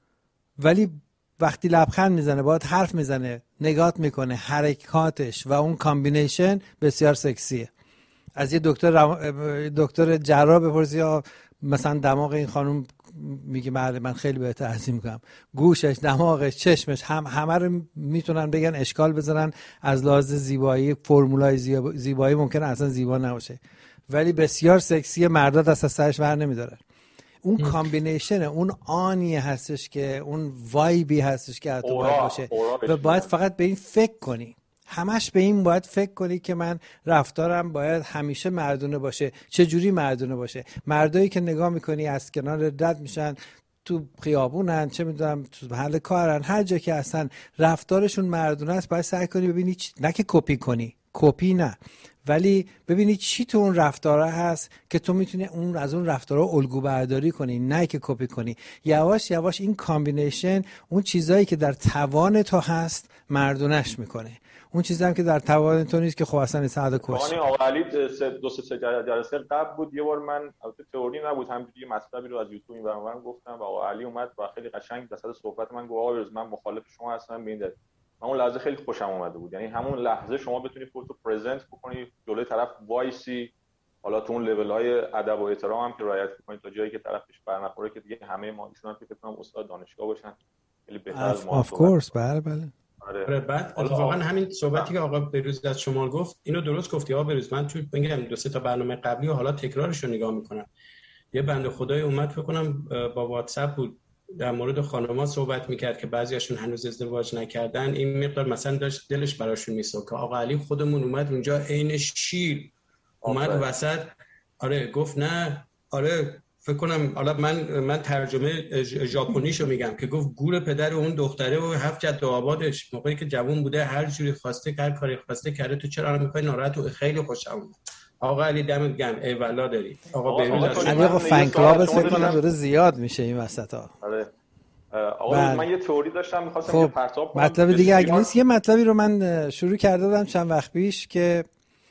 B: ولی وقتی لبخند میزنه، باهات حرف میزنه، نگات میکنه، حرکاتش و اون کامبینیشن بسیار سکسیه. از یه دکتر رو... دکتر جراح بپرسی یا مثلا دماغ این خانم، میگه بله من خیلی بهتر از این میکنم. گوشش، دماغش، چشمش، هم همه رو میتونن بگن اشکال بزنن از لحاظ زیبایی. فرمولای زیبایی ممکنه اصلا زیبا نباشه ولی بسیار سکسی، مردا دست از سرش ور نمیدارن. اون کامبینیشن، اون آنی هستش که اون وایبی هستش که تو باید باشه و باید فقط به این فکر کنی، همش به این باید فکر کنی که من رفتارم باید همیشه مردونه باشه. چه جوری مردونه باشه؟ مردایی که نگاه میکنی از کنار رد میشن، تو خیابونن، چه میدونم تو محل کارن، هر جا که هستن رفتارشون مردونه است. باید سعی کنی ببینی چ... نه که کپی کنی، کپی نه، ولی ببینی چی تو اون رفتارها هست که تو میتونی اون از اون رفتارها الگو برداری کنی، نه که کپی کنی. یواش یواش این کامبینیشن اون چیزایی که در توان تو هست مردونش میکنه. اون چیزی هم که در توان تو نیست که خب اصلا ساده کش.
D: آقا علی دو سه جلسه قبل بود، یه بار من البته تئوری نبود، همینجوری مطلبی رو از یوتیوب این برام گفتم و آقا علی اومد و خیلی قشنگ وسط صحبت من گفت آقا من مخالف شما هستم. ببین من اون لحظه خیلی خوشم اومده بود، یعنی همون لحظه شما بتونی خودتو پرزنت بکنی جلوی طرف وایسی، حالا تو اون لول‌های ادب و احترام هم که رعایت کنی تا جایی که طرفش برنخوره که دیگه همه ما ایشون که فکر کنم استاد دانشگاه باشن خیلی بهتر از ما.
B: اف کورس بله بله.
E: آره بعد اتفاقا همین صحبتی که آقا بروز از شما گفت اینو درست گفتی آقا بروز. من تو میگم دو سه تا برنامه قبلی و حالا تکرارش رو نگاه میکنم. یه بنده خدای اومد فکر کنم با واتساپ بود در مورد خانم‌ها صحبت میکرد که بعضیاشون هنوز ازدواج نکردن، این مقدار مثلا داشت دلش براشون میسوزه. آقا علی خودمون اومد اونجا عین شیر اومد آفره. وسط آره گفت نه آره فکر کنم حالا من من ترجمه ژاپنیشو میگم که گفت گور پدر اون دختره و هفت جد و آبادش موقعی که جوان بوده هر جوری خواسته هر کاری خواسته کرده، تو چرا الان میخوای ناراحت و خیلی خوشم اومد. آقا علی دمت گرم، ای والا داری آقا بهروز.
B: علی آقا فن کلاب فکر کنم داره زیاد میشه این وسطا.
D: آره آقا بله. من یه تئوری داشتم می‌خواستم
B: خب.
D: یه پرتاب کنم.
B: مطلب دیگه اگه نیست یه مطلبی رو من شروع کرده بودم چند وقت پیش که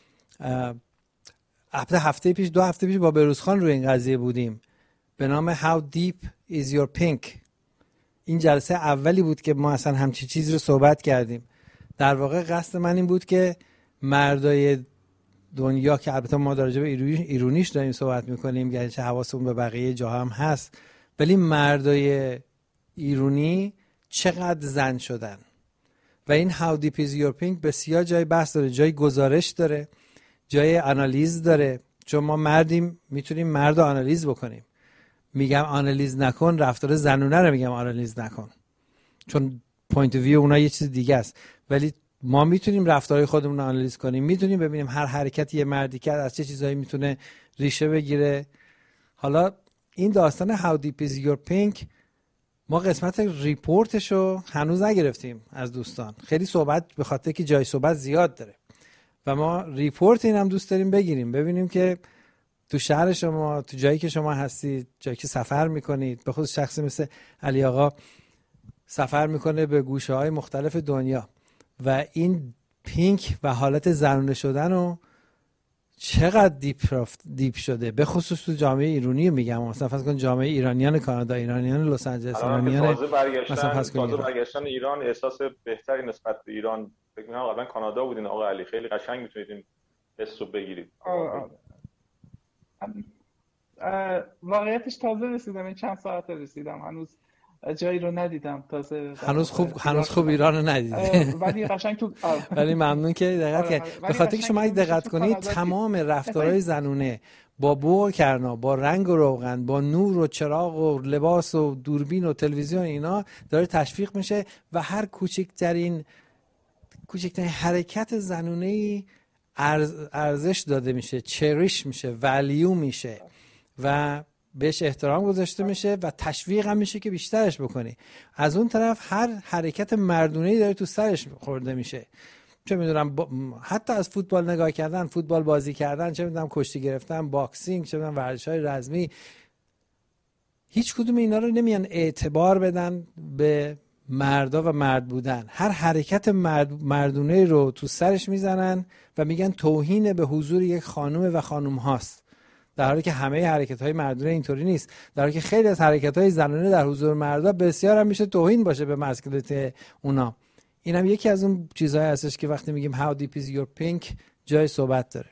B: هفته هفته پیش دو هفته پیش با بروز خان روی این قضیه بودیم به نام How Deep Is Your Pink. این جلسه اولی بود که ما اصلا همچین چیزی رو صحبت کردیم. در واقع قصد من این بود که مردای دنیا که البته ما در جبه ایرونیش داریم صحبت میکنیم گرچه حواسمون به بقیه جاها هم هست، ولی مردای ایرونی چقدر زن شدن و این How Deep Is Your Pink بسیار جای بحث داره، جای گزارش داره، جای آنالیز داره. چون ما مردیم میتونیم مرد رو آنالیز بکنیم. میگم آنالیز نکن، رفتار زنونه رو میگم آنالیز نکن چون پوینت ویو اونا یه چیز دیگه است، ولی ما میتونیم رفتارهای خودمون رو آنالیز کنیم، میتونیم ببینیم هر حرکتی یه مردی کرد از چه چیزایی میتونه ریشه بگیره. حالا این داستان How Deep Is Your Pink ما قسمت ریپورتش رو هنوز نگرفتیم از دوستان، خیلی صحبت به خاطر که جای صحبت زیاد داره و ما ریپورت این هم دوست داریم بگیریم، ببینیم که تو شهر شما، تو جایی که شما هستید، جایی که سفر میکنید، به خصوص شخصی مثل علی آقا سفر میکنه به گوشه های مختلف دنیا و این پینک و حالت زنونه شدن رو چقدر دیپ دیپ شده، به خصوص تو جامعه ایرانی میگم، مثلا فرض کن جامعه ایرانیان کانادا، ایرانیان لس آنجلس، ایرانیان
D: مثلا فرض کن تازه برگشتن ایران احساس بهتری نسبت به ایران. فکر می‌کنم قبلا کانادا بودین آقا علی، خیلی قشنگ میتونید این حس رو بگیرید.
F: واقعیتش تازه رسیدم، این چند ساعت رسیدم، هنوز جایی رو ندیدم، تازه
B: هنوز خوب هنوز خوب ایران رو ندیدی
F: ولی قشنگ تو
B: ولی ممنون که دقت کردید. به خاطر که شما اگه دقت کنید تمام رفتارهای زنونه با بو و کرنا، با رنگ و روغن، با نور و چراغ و لباس و دوربین و تلویزیون اینا داره تشویق میشه و هر کوچکترین کوچکترین حرکت زنونه‌ای ارزش داده میشه، چریش میشه، ولیو میشه و بهش احترام گذاشته میشه و تشویق هم میشه که بیشترش بکنی. از اون طرف هر حرکت مردونه‌ای داره تو سرش خورده میشه، چه میدونم با... حتی از فوتبال نگاه کردن، فوتبال بازی کردن، چه میدونم کشتی گرفتن، باکسینگ، چه میدونم ورزش‌های رزمی، هیچ کدوم اینا رو نمیان اعتبار بدن به مردا و مرد بودن. هر حرکت مرد مردونه رو تو سرش میزنن و میگن توهین به حضور یک خانومه و خانوم هاست، در حالی که همه حرکت های مردونه اینطوری نیست، در حالی که خیلی از حرکت های زنانه در حضور مردا بسیار هم میشه توهین باشه به مسکولیت اونا. اینم یکی از اون چیزهای هستش که وقتی میگیم how deep is your pink جای صحبت داره.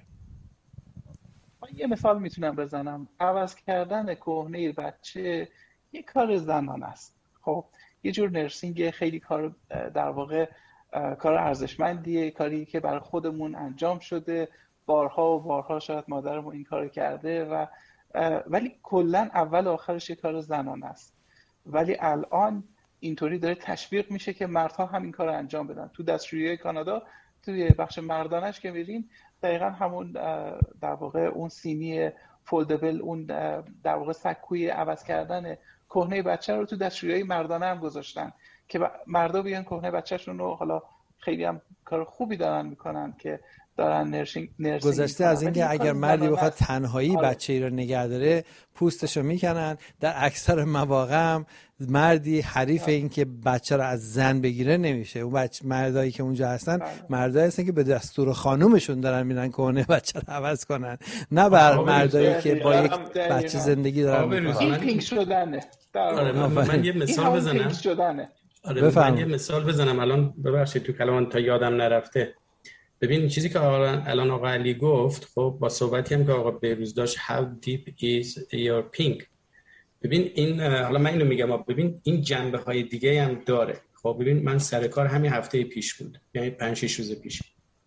F: یه مثال میتونم بزنم. عوض کردن کهنه بچه یه کار زنانه است. خب یه جور نرسینگ خیلی کار در واقع کار ارزشمندیه، کاری که برای خودمون انجام شده، بارها و بارها شاید مادرمون این کار کرده و ولی کلا اول و آخرش یه کار زنانه است. ولی الان اینطوری داره تشویق میشه که مردها هم این کار رو انجام بدن. تو دستشویی کانادا توی بخش مردانش که میرین دقیقا همون در واقع اون سینی فولدبل، اون در واقع سکوی عوض کردن کهنه بچه رو تو دستشویی مردانه هم گذاشتن که مردا بیان کهنه بچه‌شون رو، حالا خیلی هم کار خوبی دارن میکنن که دارن نرسینگ نرسینگ
B: گذشته از اینکه اگر مردی بخواد تنهایی
F: آره.
B: بچه‌ای رو نگه داره پوستشو میکنن. در اکثر مواقع هم مردی حریف این که بچه رو از زن بگیره نمیشه. اون بچه مردایی که اونجا هستن
F: بله.
B: مردایی هستن که به دستور خانومشون دارن میرن کهنه بچه رو عوض کنن، نه بر مردایی که با یک بچه زندگی دارن میکنن.
F: این پینک شدنه.
E: آره من, من یه مثال بزنم. آره من یه مثال بزنم الان، ببخشید تو کلام تا یادم نرفته. ببین چیزی که الان آقا علی گفت، خب با صحبتی هم که آقا بهروز داشت how deep is your pink، ببین این حالا من اینو میگم، ببین این جنبه های دیگه هم داره. خب ببین من سر کار همین هفته پیش بود، یعنی پنج شش روز پیش،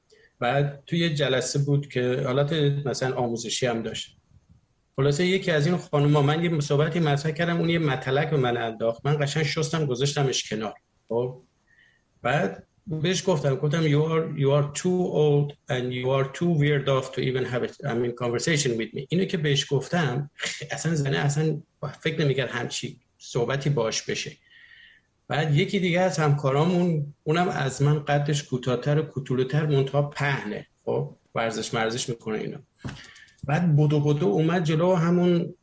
E: بعد توی یه جلسه بود که حالت مثلا آموزشی هم داشت. خلاصه یکی از این خانوما من یه صحبتی مطرح کردم، اون یه مطلق به من انداخت، من قشنگ شستم گذاشتمش کنار. خب بعد بهش گفتم گفتم you are you are too old and you are too weird off to even have a I mean conversation with me. اینو که بهش گفتم اصلا زنه اصلا فکر نمی‌کرد همچی صحبتی باش بشه. بعد یکی دیگه از همکارامون، اونم از من قدش کوتاه‌تر و کوتوله‌تر منتها پهنه، خب ورزش مرزش میکنه اینا. بعد بدو بدو اومد جلو همون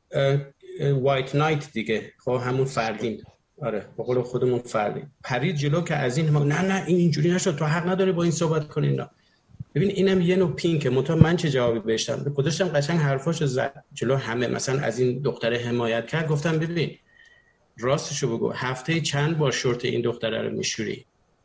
E: وایت نایت دیگه، خب همون فردین، آره به قول خودمون فردین، پرید جلو که از این هم... نه نه این اینجوری نشد، تو حق نداری با این صحبت کنی. اینا ببین اینم یه نوع پینکه. منتها من چه جوابی بهشتم گذاشتم، قشنگ حرفاشو زد جلو همه. مثلا از این دختره حمایت کرد، گفتم ببین راستشو بگو هفته چند بار شورت این دختره رو میشوری؟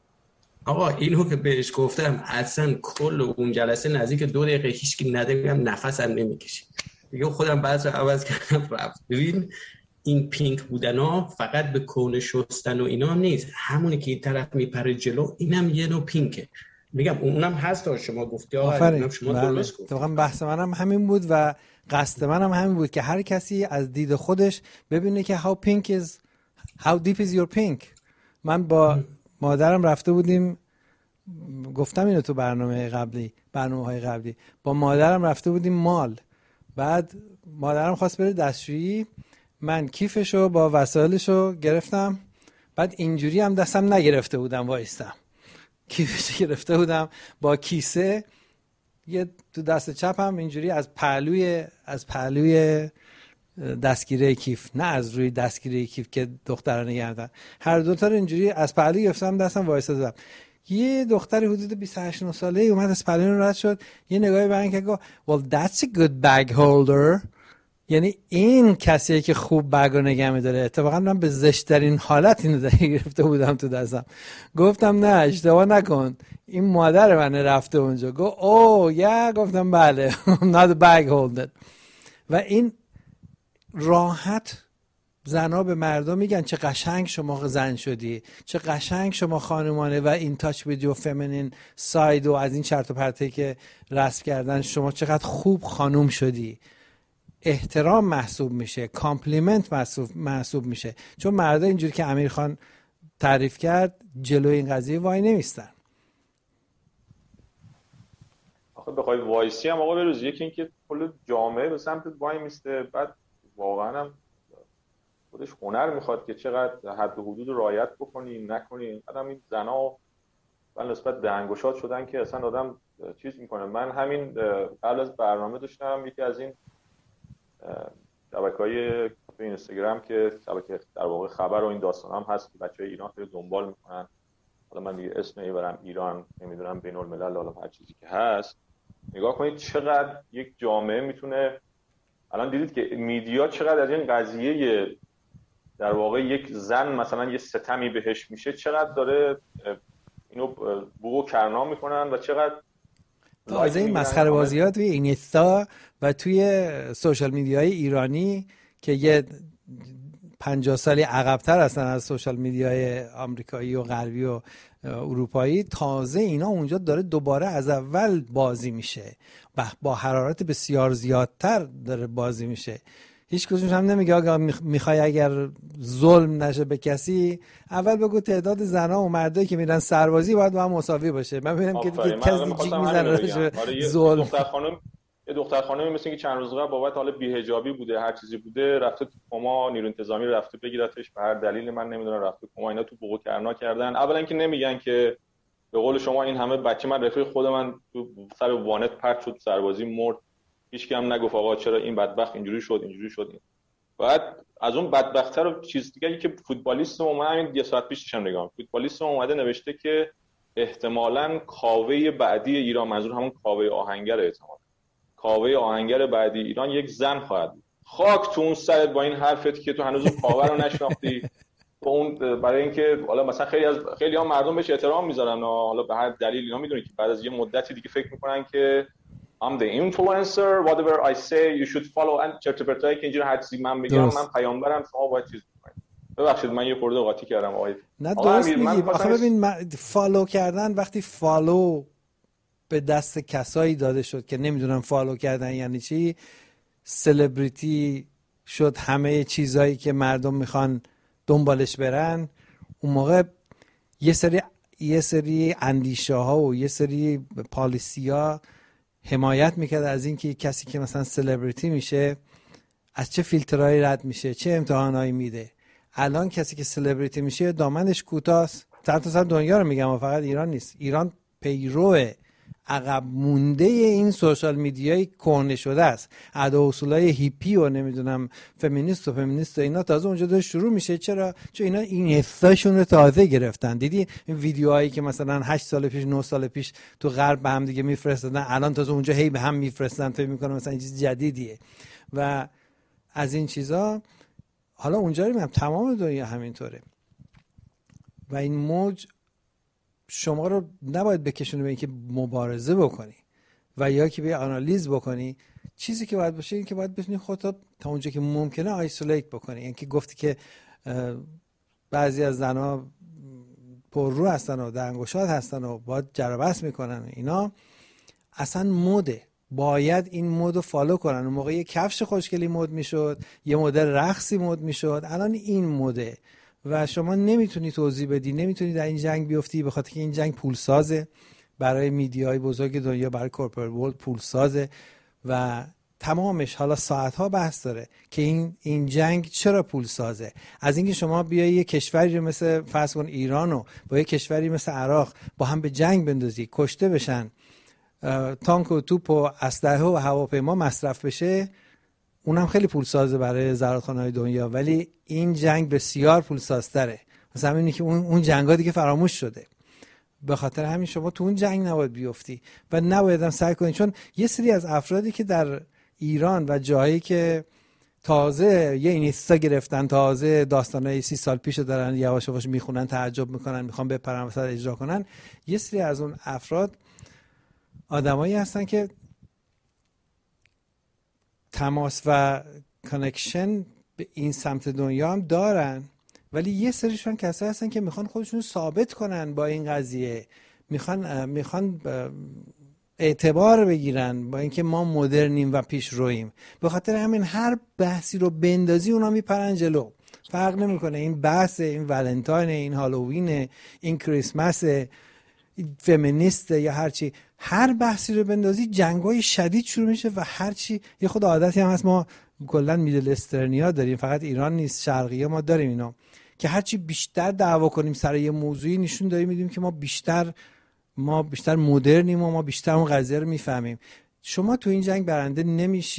E: آقا اینو که بهش گفتم اصلا کل اون جلسه نزدیک دو دقیقه هیچکی ندیدم، نفسم نمیکشید دیگه. خودم بعضی عوض کردم رفت. ببین این پینک بودنا فقط به کون شستن و اینا نیست، همونی که این طرف میپره جلو اینم یه نوع پینکه. میگم اونم هست تا شما گفتی آقا شما درست گفت.
B: واقعا بحث منم همین بود و قصد منم همین بود که هر کسی از دید خودش ببینه که how pink is how deep is your pink. من با مادرم رفته بودیم، گفتم اینو تو برنامه قبلی برنامه‌های قبلی، با مادرم رفته بودیم مال. بعد مادرم خواست بره دستشویی، من کیفشو با وسایلشو گرفتم، بعد اینجوری هم دستم نگرفته بودم وایستم، کیفشو گرفته بودم با کیسه، یه تو دست چپم اینجوری از پهلوی از پهلوی دستگیره کیف، نه از روی دستگیره کیف که دخترانه گردن، هر دوتا رو اینجوری از پهلوی گرفتم دستم وایستادم. یه دختری حدود بیست و هشت ساله اومد از پهلوی رد شد، یه نگاهی به من که گفت well that's a good bag holder، یعنی این کسیه که خوب بگ رو نگه می‌داره. اتفاقا من به زشت‌ترین حالت اینو گرفته بودم تو دستم. گفتم نه اشتباه نکن، این مادر منه رفته اونجا. گفت اوه یا گفتم بله not a bag holder. و این راحت زنا به مردم میگن چه قشنگ شما زن شدی، چه قشنگ شما خانمانه و این تاچ ویدیو فمینین ساید و از این چرت و پرتی که رسم کردن، شما چقدر خوب خانم شدی. احترام محسوب میشه، کامپلیمنت محسوب محسوب میشه. چون مردا اینجوری که امیر خان تعریف کرد جلوی این قضیه وای نمیستن.
D: آخه بخوای وایسی هم آقا بروز، یکی اینکه کل جامعه به سمت وای میسته، بعد واقعا هم خودش هنر میخواد که چقدر حد و حدود رعایت بکنی نکنی. بعدم این زنا و نسبت به انگشات شدن که اصلا آدم چیز میکنه. من همین قبل از برنامه داشتم یکی از این شبکه‌های صفحه اینستاگرام که شبکه در واقع خبر و این داستان هم هست که بچهای ایران خیلی دنبال میکنن. حالا من دیگه اسم میبرم ایران، نمیدونم بین الملل، حالا هر چیزی که هست. نگاه کنید چقدر یک جامعه میتونه، الان دیدید که میدیا چقدر از این قضیه در واقع یک زن مثلا یه ستمی بهش میشه چقدر داره اینو بو و کرنا میکنن و چقدر
B: تازه این مسخره بازیات توی اینستا و توی سوشال میدیای ایرانی که یه پنجاه سالی عقب‌تر هستن از سوشال میدیای آمریکایی و غربی و اروپایی، تازه اینا اونجا داره دوباره از اول بازی میشه و با حرارت بسیار زیادتر داره بازی میشه. هیچ کدومش هم نمیگه آقا میخوای اگر ظلم نشه به کسی، اول بگو تعداد زنا و مردایی که میرن سربازی باید با هم مساوی باشه. من ببینم که کسی جیک میزنه ظلم.
D: دختر خانم یه دختر خانمی مثل اینکه چند روز قبل بابت حال بی‌حجابی بوده هر چیزی بوده رفته تو کما، نیروی انتظامی رفته بگیرتش به هر دلیلی من نمیدونم رفته کما، اینا تو بوق کرنا کردن. اولا که نمیگن که به قول شما این همه بچه، من رفیق خود من تو سر وانت پرت شد سربازی مرد، هیچ کی هم نگفت آقا چرا این بدبخت اینجوری شد اینجوری شد. بعد از اون بدبخت‌تر و چیز دیگه که فوتبالیست اومد، همین یه ساعت پیش داشتم نگاه، فوتبالیست اومده نوشته که احتمالاً کاوه بعدی ایران، منظور همون کاوه آهنگر، احتمالاً کاوه آهنگر بعدی ایران یک زن خواهد بود. خاک تو اون سرت با این حرفت که تو هنوز کاوه رو نشناختی. اون برای اینکه حالا مثلا خیلی از خیلی ها مردم بهش احترام میذارن، حالا به هر دلیل اینا میدونی که بعد از یه مدتی دیگه فکر میکنن که I'm the influencer, whatever I say you should follow. and چرت و پرتایی که اینجوری هر چیزی من بگم من پیامبرم شما باید چیز کنید. ببخشید من یه خورده قاطی کردم آقای.
B: نه درست میگی. آخه ببین فالو کردن، وقتی فالو به دست کسایی داده شد که نمیدونم فالو کردن یعنی چی، سلبریتی شد همه چیزایی که مردم میخوان دنبالش برن، اون موقع یه سری یه سری اندیشه ها و یه سری پالیسی ها حمایت میکرد از این که کسی که مثلا سلبریتی میشه از چه فیلترهایی رد میشه، چه امتحانایی میده. الان کسی که سلبریتی میشه دامنش کوتاست. تا تا دنیا رو میگم، فقط ایران نیست. ایران پیرو عقب مونده این سوشال میدیای کهنه شده است. ادا و اصولای هیپی و نمیدونم فمینیست و فمینیست و اینا تازه اونجا داره شروع میشه. چرا؟ چون اینا این حساشون رو تازه گرفتن. دیدی این ویدیوهایی که مثلا هشت سال پیش نه سال پیش تو غرب به هم دیگه میفرستادن، الان تازه اونجا هی به هم میفرستن، فکر میکنم مثلا این چیز جدیدیه. و از این چیزا حالا اونجا میگم تمام دنیا همینطوره. و این موج شما رو نباید بکشونه به اینکه مبارزه بکنی و یا که به آنالیز بکنی. چیزی که باید باشه این که باید بتونی خودت تا اونجا که ممکنه آیسولیت بکنی. این که گفتی که بعضی از زنها پررو هستن و دنگوشاد هستن و باید جربست میکنن، اینا اصلا موده، باید این مود رو فالو کنن. اون موقع یه کفش خوشگلی مود میشد، یه مدل رقصی مود میشد، الان این موده و شما نمیتونی توضیح بدی، نمیتونی در این جنگ بیفتی، به خاطر که این جنگ پولسازه برای میدیای بزرگ دنیا، برای کورپوریت ورلد پولسازه و تمامش حالا ساعتها بحث داره که این این جنگ چرا پولسازه. از اینکه شما بیای یه کشوری مثل فرض کن ایرانو با یه کشوری مثل عراق با هم به جنگ بندازی، کشته بشن، تانک و توپ و اسلحه و هواپیما مصرف بشه، اونم خیلی پولسازه برای زرادخانه‌های دنیا، ولی این جنگ بسیار پولسازتره. مثلا همینی که اون اون جنگا دیگه فراموش شده. به خاطر همین شما تو اون جنگ نباید بیفتی و نباید هم سعی کنید، چون یه سری از افرادی که در ایران و جایی که تازه یه اینستا گرفتن، تازه داستانای سی سال پیشو دارن یواش یواش میخونن، تعجب میکنن، میخوان بپرن وسط اجرا کنن، یه سری از اون افراد آدمایی هستن که تماس و کانکشن به این سمت دنیا هم دارن، ولی یه سریشون کسایی هستن که میخوان خودشون ثابت کنن با این قضیه، میخوان میخوان اعتبار بگیرن با اینکه ما مدرنیم و پیش رویم. به خاطر همین هر بحثی رو بندازی اونا میپرن جلو. فرق نمیکنه این بحث، این ولنتاین، این هالووین، این کریسمس، فمینیست یا هر چی، هر بحثی رو بندازی جنگای شدید شروع میشه و هر چی. یه خود عادتی هم هست ما کلا میدل استرنیا داریم، فقط ایران نیست، شرقیه ما داریم اینا، که هر چی بیشتر دعوا کنیم سر یه موضوعی نشون داریم میدیم که ما بیشتر ما بیشتر مدرنیم و ما بیشتر اون قضیه رو میفهمیم. شما تو این جنگ برنده نمیشی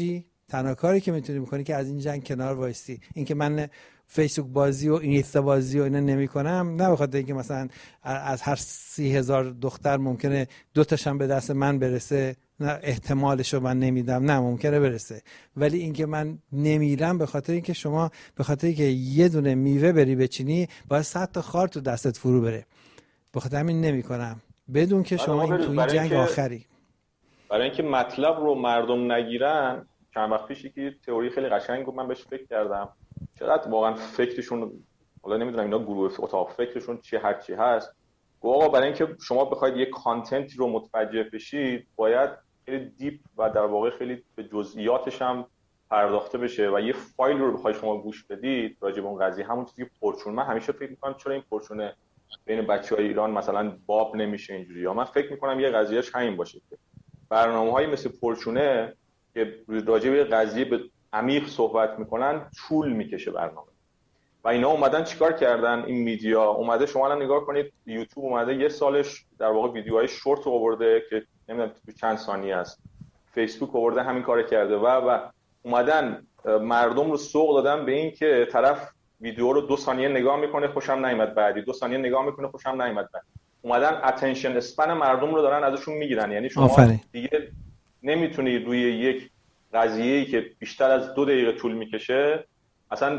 B: تنها کاری که میتونی بکنی که از این جنگ کنار وایسی. اینکه من فیسبوک بازی و اینستا بازی و اینا نمی‌کنم، نه به خاطر اینکه مثلا از هر سی هزار دختر ممکنه دو تاشم به دست من برسه، نه احتمالشو من نمیدم، نه ممکنه برسه، ولی اینکه من نمیرم به خاطر اینکه شما به خاطر اینکه یه دونه میوه بری بچینی باید صد تا خار تو دستت فرو بره. به خاطر همین نمی‌کنم، بدون که شما این تو این جنگ آخری.
D: برای اینکه مطلب رو مردم نگیرن، چند وقت پیش یکی تئوری خیلی قشنگ بود، من بهش فکر کردم چقدر واقعا فکرشون، حالا نمیدونم اینا گروه اتاق فکرشون چی هر چی هست، گفت آقا برای اینکه شما بخواید یک کانتنتی رو متوجه بشید باید خیلی دیپ و در واقع خیلی به جزئیاتش هم پرداخته بشه و یه فایل رو بخواید شما گوش بدید راجع به اون قضیه، همون چیزی که پرچون، من همیشه فکر می‌کنم چرا این پرچونه بین بچه‌های ایران مثلا باب نمیشه اینجوری، یا من فکر می‌کنم یه قضیهش همین باشه که برنامه‌های مثل پرچونه که راجع به قضیه به عمیق صحبت میکنن طول میکشه برنامه و اینا اومدن چیکار کردن، این میدیا اومده، شما الان نگاه کنید یوتیوب اومده یه سالش در واقع ویدیوهای شورت آورده که نمیدونم چند ثانیه است، فیسبوک آورده همین کارو کرده و و اومدن مردم رو سوق دادن به این که طرف ویدیو رو دو ثانیه نگاه میکنه خوشم نیامد، بعدی دو ثانیه نگاه میکنه خوشم نیامد، بعد اومدن اتنشن اسپن مردم رو دارن ازشون میگیرن. یعنی شما آفره. دیگه نمیتونی روی یک قضیه‌ای که بیشتر از دو دقیقه طول میکشه اصلا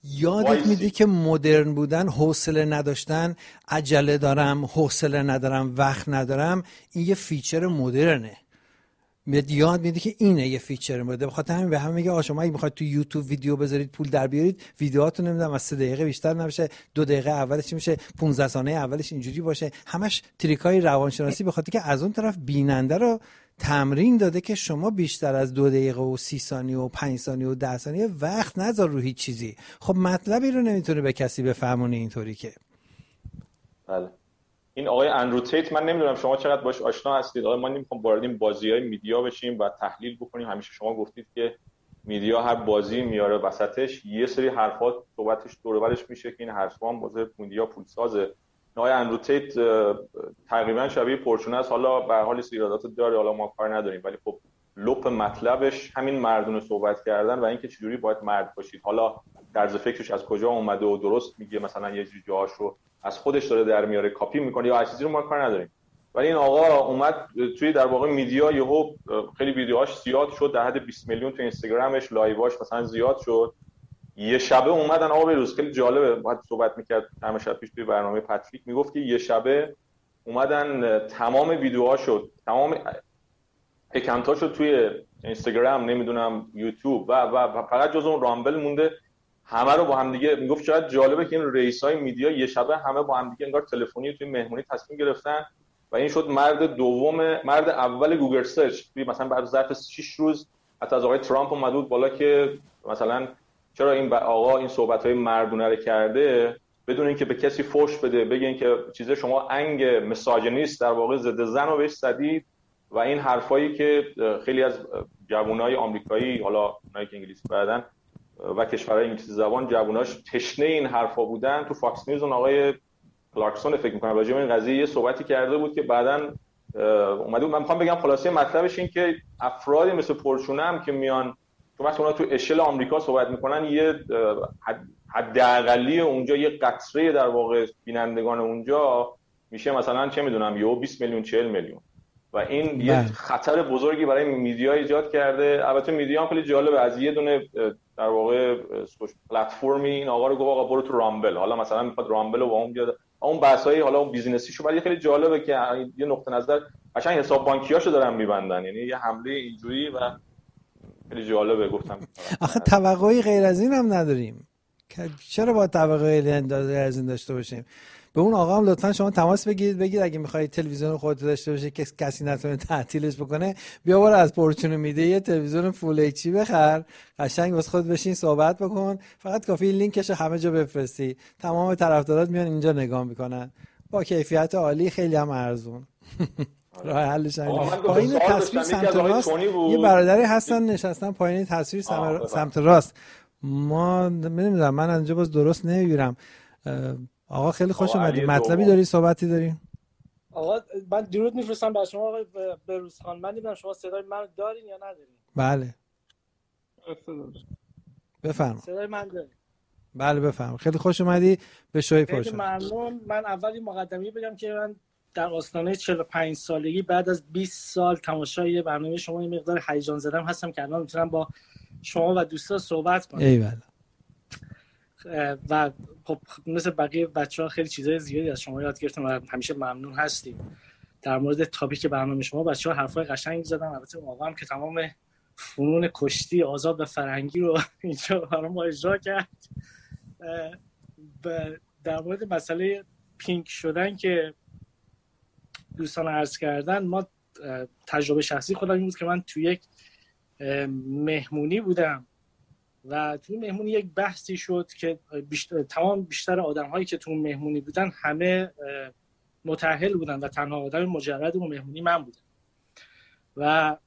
B: یادت میدی که مدرن بودن، حوصله نداشتن، عجله دارم، حوصله ندارم، وقت ندارم، این یه فیچر مدرنه. میاد یاد میدی که اینه یه فیچر مدرن. بخاطر همین به هم میگه آ شما اگه میخواید تو یوتیوب ویدیو بذارید پول در بیارید، ویدیوهاتون نمیدونم از سه دقیقه بیشتر نباشه، دو دقیقه اولش میشه، پانزده ثانیه اولش اینجوری باشه، همش تریکای روانشناسی، به خاطر که از اون طرف بیننده رو تمرین داده که شما بیشتر از دو دقیقه و سی ثانیه و پنج ثانیه و ده ثانیه وقت نذار رو هیچ چیزی. خب مطلبی رو نمیتونه به کسی بفهمونه اینطوری که.
D: بله. این آقای اندرو تیت، من نمیدونم شما چقدر باش آشنا هستید. آقا ما نمیخوام وارد این بازی‌های میدیا بشیم و تحلیل بکنیم. همیشه شما گفتید که میدیا هر بازی میاره وسطش یه سری حرفات صحبتش دور و برش میشه که این حرفا هم واسه میدیا پولسازه. آقای اندرو تیت تقریبا شبیه پرچونه است، حالا به هر حال ایرادات داره، حالا ما کار نداریم، ولی خب لپ مطلبش همین مردونه صحبت کردن و اینکه چجوری باید مرد باشید. حالا طرز فکرش از کجا اومده و درست میگه، مثلا یه جاهاشو از خودش داره در میاره، کاپی میکنه یا هر چیزی رو ما کار نداریم. ولی این آقا اومد توی در واقع میدیا یهو خیلی ویدیوهاش زیاد شد، در حد بیست میلیون تو اینستاگرامش، لایواش مثلا زیاد شد. یه شبه اومدن آقا بروز، خیلی جالبه، بعد صحبت میکرد چند شب پیش توی برنامه پاتریک، میگفت که یه شبه اومدن تمام ویدیوهاشو، تمام اکانتاشو توی اینستاگرام، نمیدونم یوتیوب و و فقط جز اون رامبل مونده، همه رو با هم دیگه، میگفت چقدر جالبه که این رئیسای میدیا یه شبه همه با هم دیگه انگار تلفنی توی مهمونی تصمیم گرفتن و این شد مرد دوم، مرد اول گوگل سرچ. مثلا بعد ظرف شش روز حتی از آقای ترامپ اومد بود بالا که مثلا چرا این آقا این صحبت‌های مردونه رو کرده بدون اینکه به کسی فوش بده، بگین که چیزه شما انگ مساجنیست در واقع ضد زن رو بهش زدید و این حرفایی که خیلی از جوانای آمریکایی، حالا اونایی که انگلیسی بلدن و کشورهای انگلیسی زبان، جواناش تشنه این حرفا بودن. تو فاکس نیوز اون آقای کلارکسون فکر می‌کنم راجع به این قضیه یه صحبتی کرده بود که بعداً اومده بود. من می‌خوام بگم خلاصه مطلبش این که افرادی مثل پرچونه هم که میان تو وقتی اونا تو اشل آمریکا صحبت میکنن، یه حداقلی اونجا یه قطره در واقع بینندگان اونجا میشه مثلا چه میدونم یه بیست میلیون چهل میلیون و این یه خطر بزرگی برای میدیا ایجاد کرده. البته میدیا هم خیلی جالبه، از یه دونه در واقع پلتفرمی این آقا رو گفت آقا برو تو رامبل، حالا مثلا میخواد رامبل رو با اون بیاد اون بحثای حالا اون بیزینسیشو، ولی خیلی جالبه که یه نقطه نظر قشنگ حساب بانکیاشو دارن میبندن، یعنی یه حمله اینجوری و خیلی جالبه. گفتم
B: آخه توقعی غیر از این هم نداریم، چرا باید توقعی غیر از این داشته باشیم؟ به اون آقا هم لطفا شما تماس بگیرید، بگید اگه میخواید تلویزیون خودت داشته باشه که کسی نتونه تعطیلش بکنه، بیا برو از پرچونه میده یه تلویزیون فول ایچ دی بخر، قشنگ واسه خود بشین صحبت بکن، فقط کافی لینکش رو همه جا بفرستی، تمام طرفدارات میان اینجا نگاه میکنن با کیفیت عالی، خیلی هم ارزون. راه حلش همین. پایین تصویر سمت راست یه برادری هستن نشستن پایین تصویر سمت راست. ما نمیدونم، من اینجا باز درست نمیبینم. آقا خیلی خوش اومدی. مطلبی داری، صحبتی داری؟
G: آقا من درود میفرستم برای شما آقای بروز خان. من نمیدونم شما صدای منو دارین یا ندارین؟
B: بله. بفرما.
G: صدای من داری؟
B: بله بفرما. خیلی خوش اومدی به شوی
G: خیلی
B: پرشن.
G: ممنون. من اولی مقدمی بگم که من در آستانه چهل و پنج سالگی بعد از بیست سال تماشای برنامه شما یه مقدار هیجان زدم هستم که الان میتونم با شما و دوستا صحبت کنم.
B: ایوالله.
G: و خب مثل بقیه بچه‌ها خیلی چیزای زیادی از شما یاد گرفتم و همیشه ممنون هستیم. در مورد تاپیک برنامه شما بچه‌ها حرفای قشنگی زدن. البته آقا هم که تمام فنون کشتی آزاد و فرنگی رو اینجا برای ما اجرا کرد. در مورد مسئله پینک شدن که دوستان عرض کردن، ما تجربه شخصی خودم این بود که من توی یک مهمونی بودم و توی مهمونی یک بحثی شد که بیشتر، تمام بیشتر آدم هایی که توی مهمونی بودن همه متأهل بودن و تنها آدم مجرد اون مهمونی من بودم و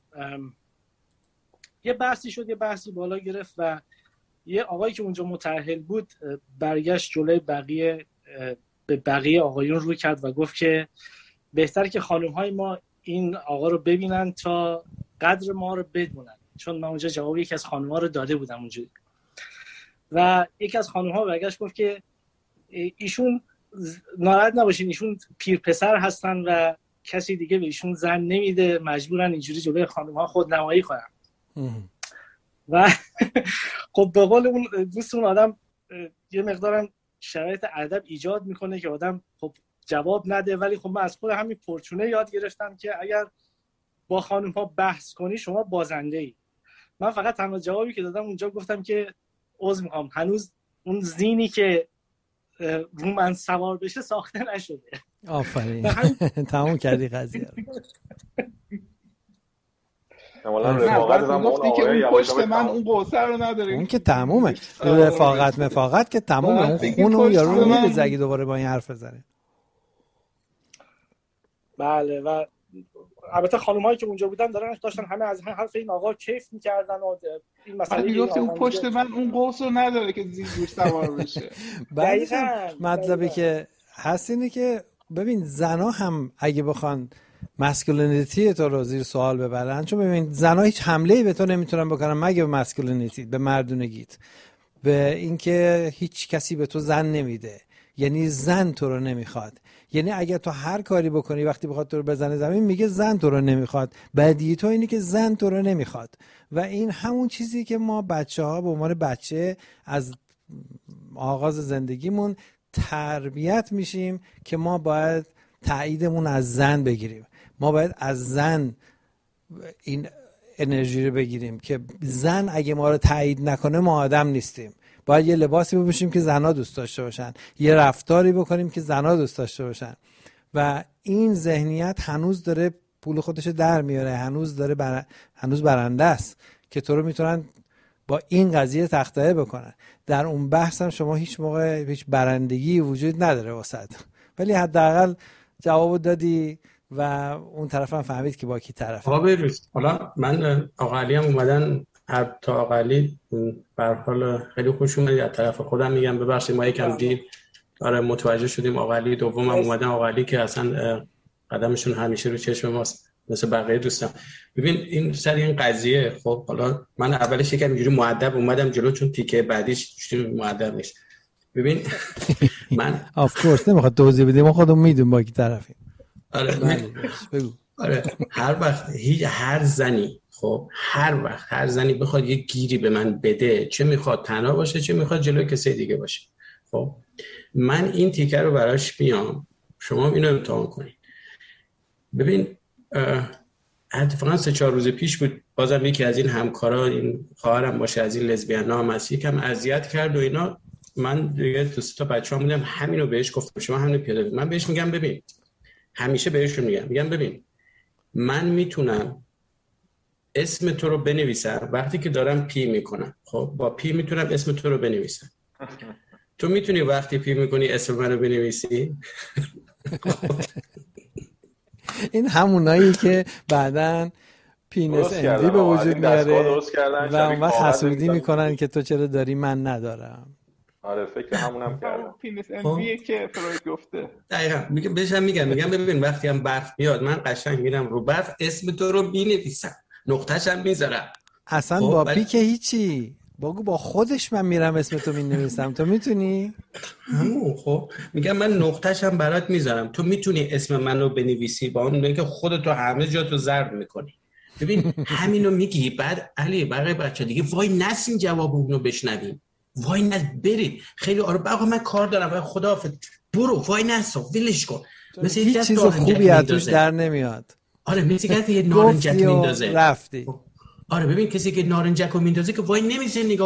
G: یه بحثی شد، یه بحثی بالا گرفت و یه آقایی که اونجا متأهل بود برگشت جلوی بقیه به بقیه آقایون روی کرد و گفت که بهتره که خانم های ما این آقا رو ببینن تا قدر ما رو بدونن، چون من اونجا جواب یکی از خانم ها رو داده بودم اونجوری. و یکی از خانم ها برگشت گفت که ایشون ناراحت نباشین، ایشون پیر پسر هستن و کسی دیگه به ایشون زن نمیده، مجبورن اینجوری جلوی خانم ها خودنمایی کنن. و خب به قول اون دوست اون آدم یه مقدارم شرایط ادب ایجاد میکنه که آدم خب جواب نده، ولی خب من از خود همین پرچونه یاد گرفتم که اگر با خانم ها بحث کنی شما بازنده ای. من فقط تنها جوابی که دادم اونجا گفتم که عذر میخوام هنوز اون زینی که رو من سوار بشه ساخته نشده.
B: آفرین. تموم کردی قضیه رو.
F: رفاقت هم گفتی که اون پشت من اون قوسه رو نداره.
B: اون که تمومه. رفاقت مفاقت که تمومه. اون خون اون یارو میریزه اگه دوباره با این حرف بزنه.
G: بله و البته خانم‌هایی که اونجا بودن دارن داشتن همه از حرف این آقا کیف می‌کردن و این مسئله
F: گفتی اون پشت من اون قوس رو نداره که زیر روش سوار بشه.
B: بعدش مطلبی که هست اینه که ببین زنا هم اگه بخوان مسکولینیتی تو رو زیر سوال ببرن، چون ببین زنا هیچ حمله‌ای به تو نمیتونن بکنن مگه به مسکولینیتی، به مردونگیت، به اینکه هیچ کسی به تو زن نمیده، یعنی زن تو رو نمیخواد. یعنی اگه تو هر کاری بکنی وقتی بخواد تو رو بزنه زمین میگه زن تو رو نمیخواد. بدیهی تو اینه که زن تو رو نمیخواد و این همون چیزی که ما بچه‌ها به عنوان بچه از آغاز زندگیمون تربیت میشیم که ما باید تاییدمون از زن بگیریم، ما باید از زن این انرژی رو بگیریم که زن اگه ما رو تایید نکنه ما آدم نیستیم. باید یه لباسی بپوشیم که زنها دوست داشته باشن، یه رفتاری بکنیم که زنها دوست داشته باشن و این ذهنیت هنوز داره پول خودش در میاره، هنوز داره بر... هنوز برنده است که تو رو میتونن با این قضیه تخطئه بکنن. در اون بحث هم شما هیچ موقع هیچ برندگی وجود نداره واسط، ولی حداقل جواب دادی و اون طرف هم فهمید که با کی طرفه.
E: آقا بروز حالا من آقا علی هم اومدن هر تا آقا علی به هر حال خیلی خوش اومدید. از طرف خودم میگم ببخشید ما یکم دیر آره متوجه شدیم. آقا علی دوم هم اومدن، آقا علی که اصلا قدمشون همیشه رو چشم ماست مثل بقیه دوستان. ببین این سر این قضیه خب حالا من اولش یکم اینجوری مؤدب اومدم جلو چون تیکه بعدیش مؤدب نیست. ببین من
B: اف کورس نمیخواد توضیح بدیم، ما خودمون میدونیم با کی طرفیم.
E: آره بگو. آره هر وقت هر زنی خب هر وقت هر زنی بخواد یه گیری به من بده، چه میخواد تنها باشه چه میخواد جلوی کسی دیگه باشه، خب من این تیکه رو براش میام، شما اینو امتحان کنید. ببین اتفاقا سه چهار روز پیش بود بازم یکی از این همکارا، این خواهرم باشه از این لزبیان ها مسی کم اذیت کرد و اینا. من دیگه تو سه تا بچه‌ها بودم همینو بهش گفتم، شما همینو پیاده. من بهش میگم ببین همیشه بهشون میگم میگم ببین من میتونم اسم تو رو بنویسم وقتی که دارم پی میکنم، خب با پی میتونم اسم تو رو بنویسم. تو میتونی وقتی پی میکنی اسم منو بنویسی؟
B: این همونایی که بعدن پینس اندی به وجود میاره و اون وقت حسودی میکنن که تو چرا داری من ندارم.
D: آره فکر همونم کردم.
F: پینس اندیه که فروید گفته.
E: دقیقاً میگم بهشم میگم میگم ببین وقتی هم برف میاد من قشنگ میرم رو برف اسم تو رو مینویسم، نقطه‌ش هم میذارم.
B: اصلا
E: خب،
B: با
E: ولی-
B: پی که هیچی، بگو با خودش من میرم اسم تو مینویسم. تو میتونی؟
E: همون خب میگم من نقطه‌ش هم برات میذارم، تو میتونی اسم منو بنویسی با اون که خودتو همه جا تو ضرب میکنی. ببین همینو میگی، بعد علی بقیه بچه دیگه وای نسین جواب اونو بشنویم، وای نس برید خیلی آره بقا من کار دارم خداحافظ برو وای نسا ولش کن. مثل
B: هیچ چیز خوبی از توش در نمیاد.
E: آره مثل که یه نارنجک
B: گفتی و
E: میندازه
B: رفتی.
E: آره ببین کسی که نارنجک رو میندازه که وای نمیشه نگاه